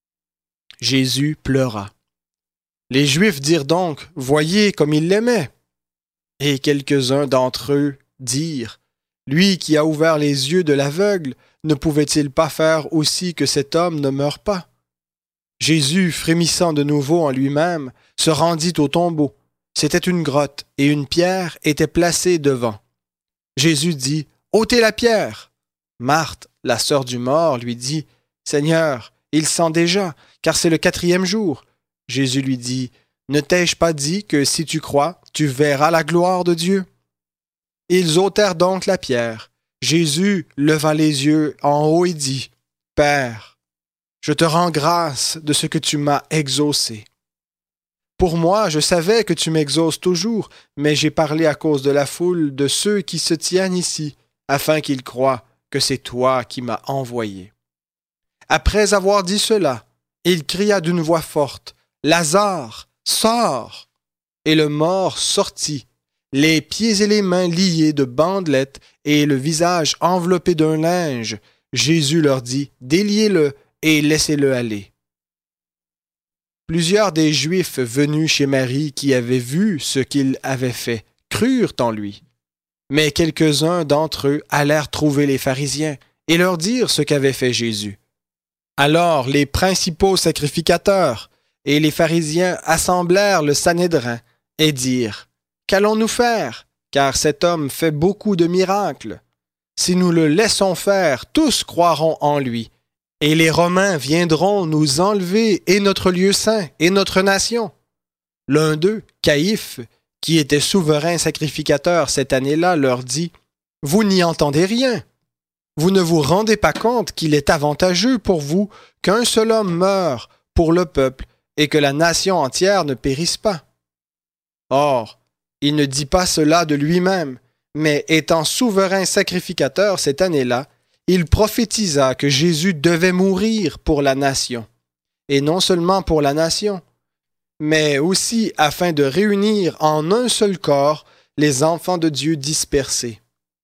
Jésus pleura. Les Juifs dirent donc, voyez comme il l'aimait. Et quelques-uns d'entre eux dirent, lui qui a ouvert les yeux de l'aveugle, ne pouvait-il pas faire aussi que cet homme ne meure pas? Jésus, frémissant de nouveau en lui-même, se rendit au tombeau. C'était une grotte et une pierre était placée devant. Jésus dit, ôtez la pierre. Marthe, la sœur du mort, lui dit, « Seigneur, il sent déjà, car c'est le quatrième jour. » Jésus lui dit, « Ne t'ai-je pas dit que si tu crois, tu verras la gloire de Dieu? » Ils ôtèrent donc la pierre. Jésus leva les yeux en haut et dit, « Père, je te rends grâce de ce que tu m'as exaucé. Pour moi, je savais que tu m'exauces toujours, mais j'ai parlé à cause de la foule de ceux qui se tiennent ici, afin qu'ils croient que c'est toi qui m'as envoyé. » Après avoir dit cela, il cria d'une voix forte, « Lazare, sors !» Et le mort sortit, les pieds et les mains liés de bandelettes et le visage enveloppé d'un linge. Jésus leur dit, « Déliez-le et laissez-le aller. » Plusieurs des Juifs venus chez Marie qui avaient vu ce qu'il avait fait crurent en lui. Mais quelques-uns d'entre eux allèrent trouver les pharisiens et leur dirent ce qu'avait fait Jésus. Alors les principaux sacrificateurs et les pharisiens assemblèrent le Sanhédrin et dirent, « Qu'allons-nous faire? Car cet homme fait beaucoup de miracles. Si nous le laissons faire, tous croiront en lui, et les Romains viendront nous enlever et notre lieu saint et notre nation. » L'un d'eux, Caïphe, qui était souverain sacrificateur cette année-là, leur dit, « Vous n'y entendez rien. Vous ne vous rendez pas compte qu'il est avantageux pour vous qu'un seul homme meure pour le peuple et que la nation entière ne périsse pas. » Or, il ne dit pas cela de lui-même, mais étant souverain sacrificateur cette année-là, il prophétisa que Jésus devait mourir pour la nation, et non seulement pour la nation, mais aussi afin de réunir en un seul corps les enfants de Dieu dispersés.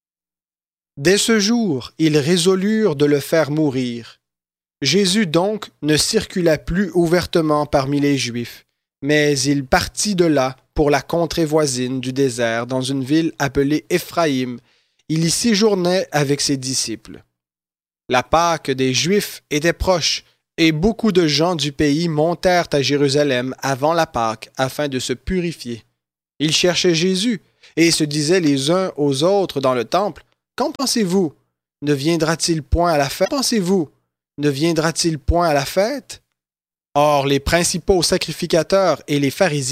Dès ce jour, ils résolurent de le faire mourir. Jésus donc ne circula plus ouvertement parmi les Juifs, mais il partit de là pour la contrée voisine du désert dans une ville appelée Éphraïm. Il y séjournait avec ses disciples. La Pâque des Juifs était proche, Et beaucoup de gens du pays montèrent à Jérusalem avant la Pâque afin de se purifier. Ils cherchaient Jésus et se disaient les uns aux autres dans le temple, « Qu'en pensez-vous? Ne viendra-t-il point à la fête? Pensez-vous? Ne viendra-t-il point à la fête? » Or, les principaux sacrificateurs et les pharisiens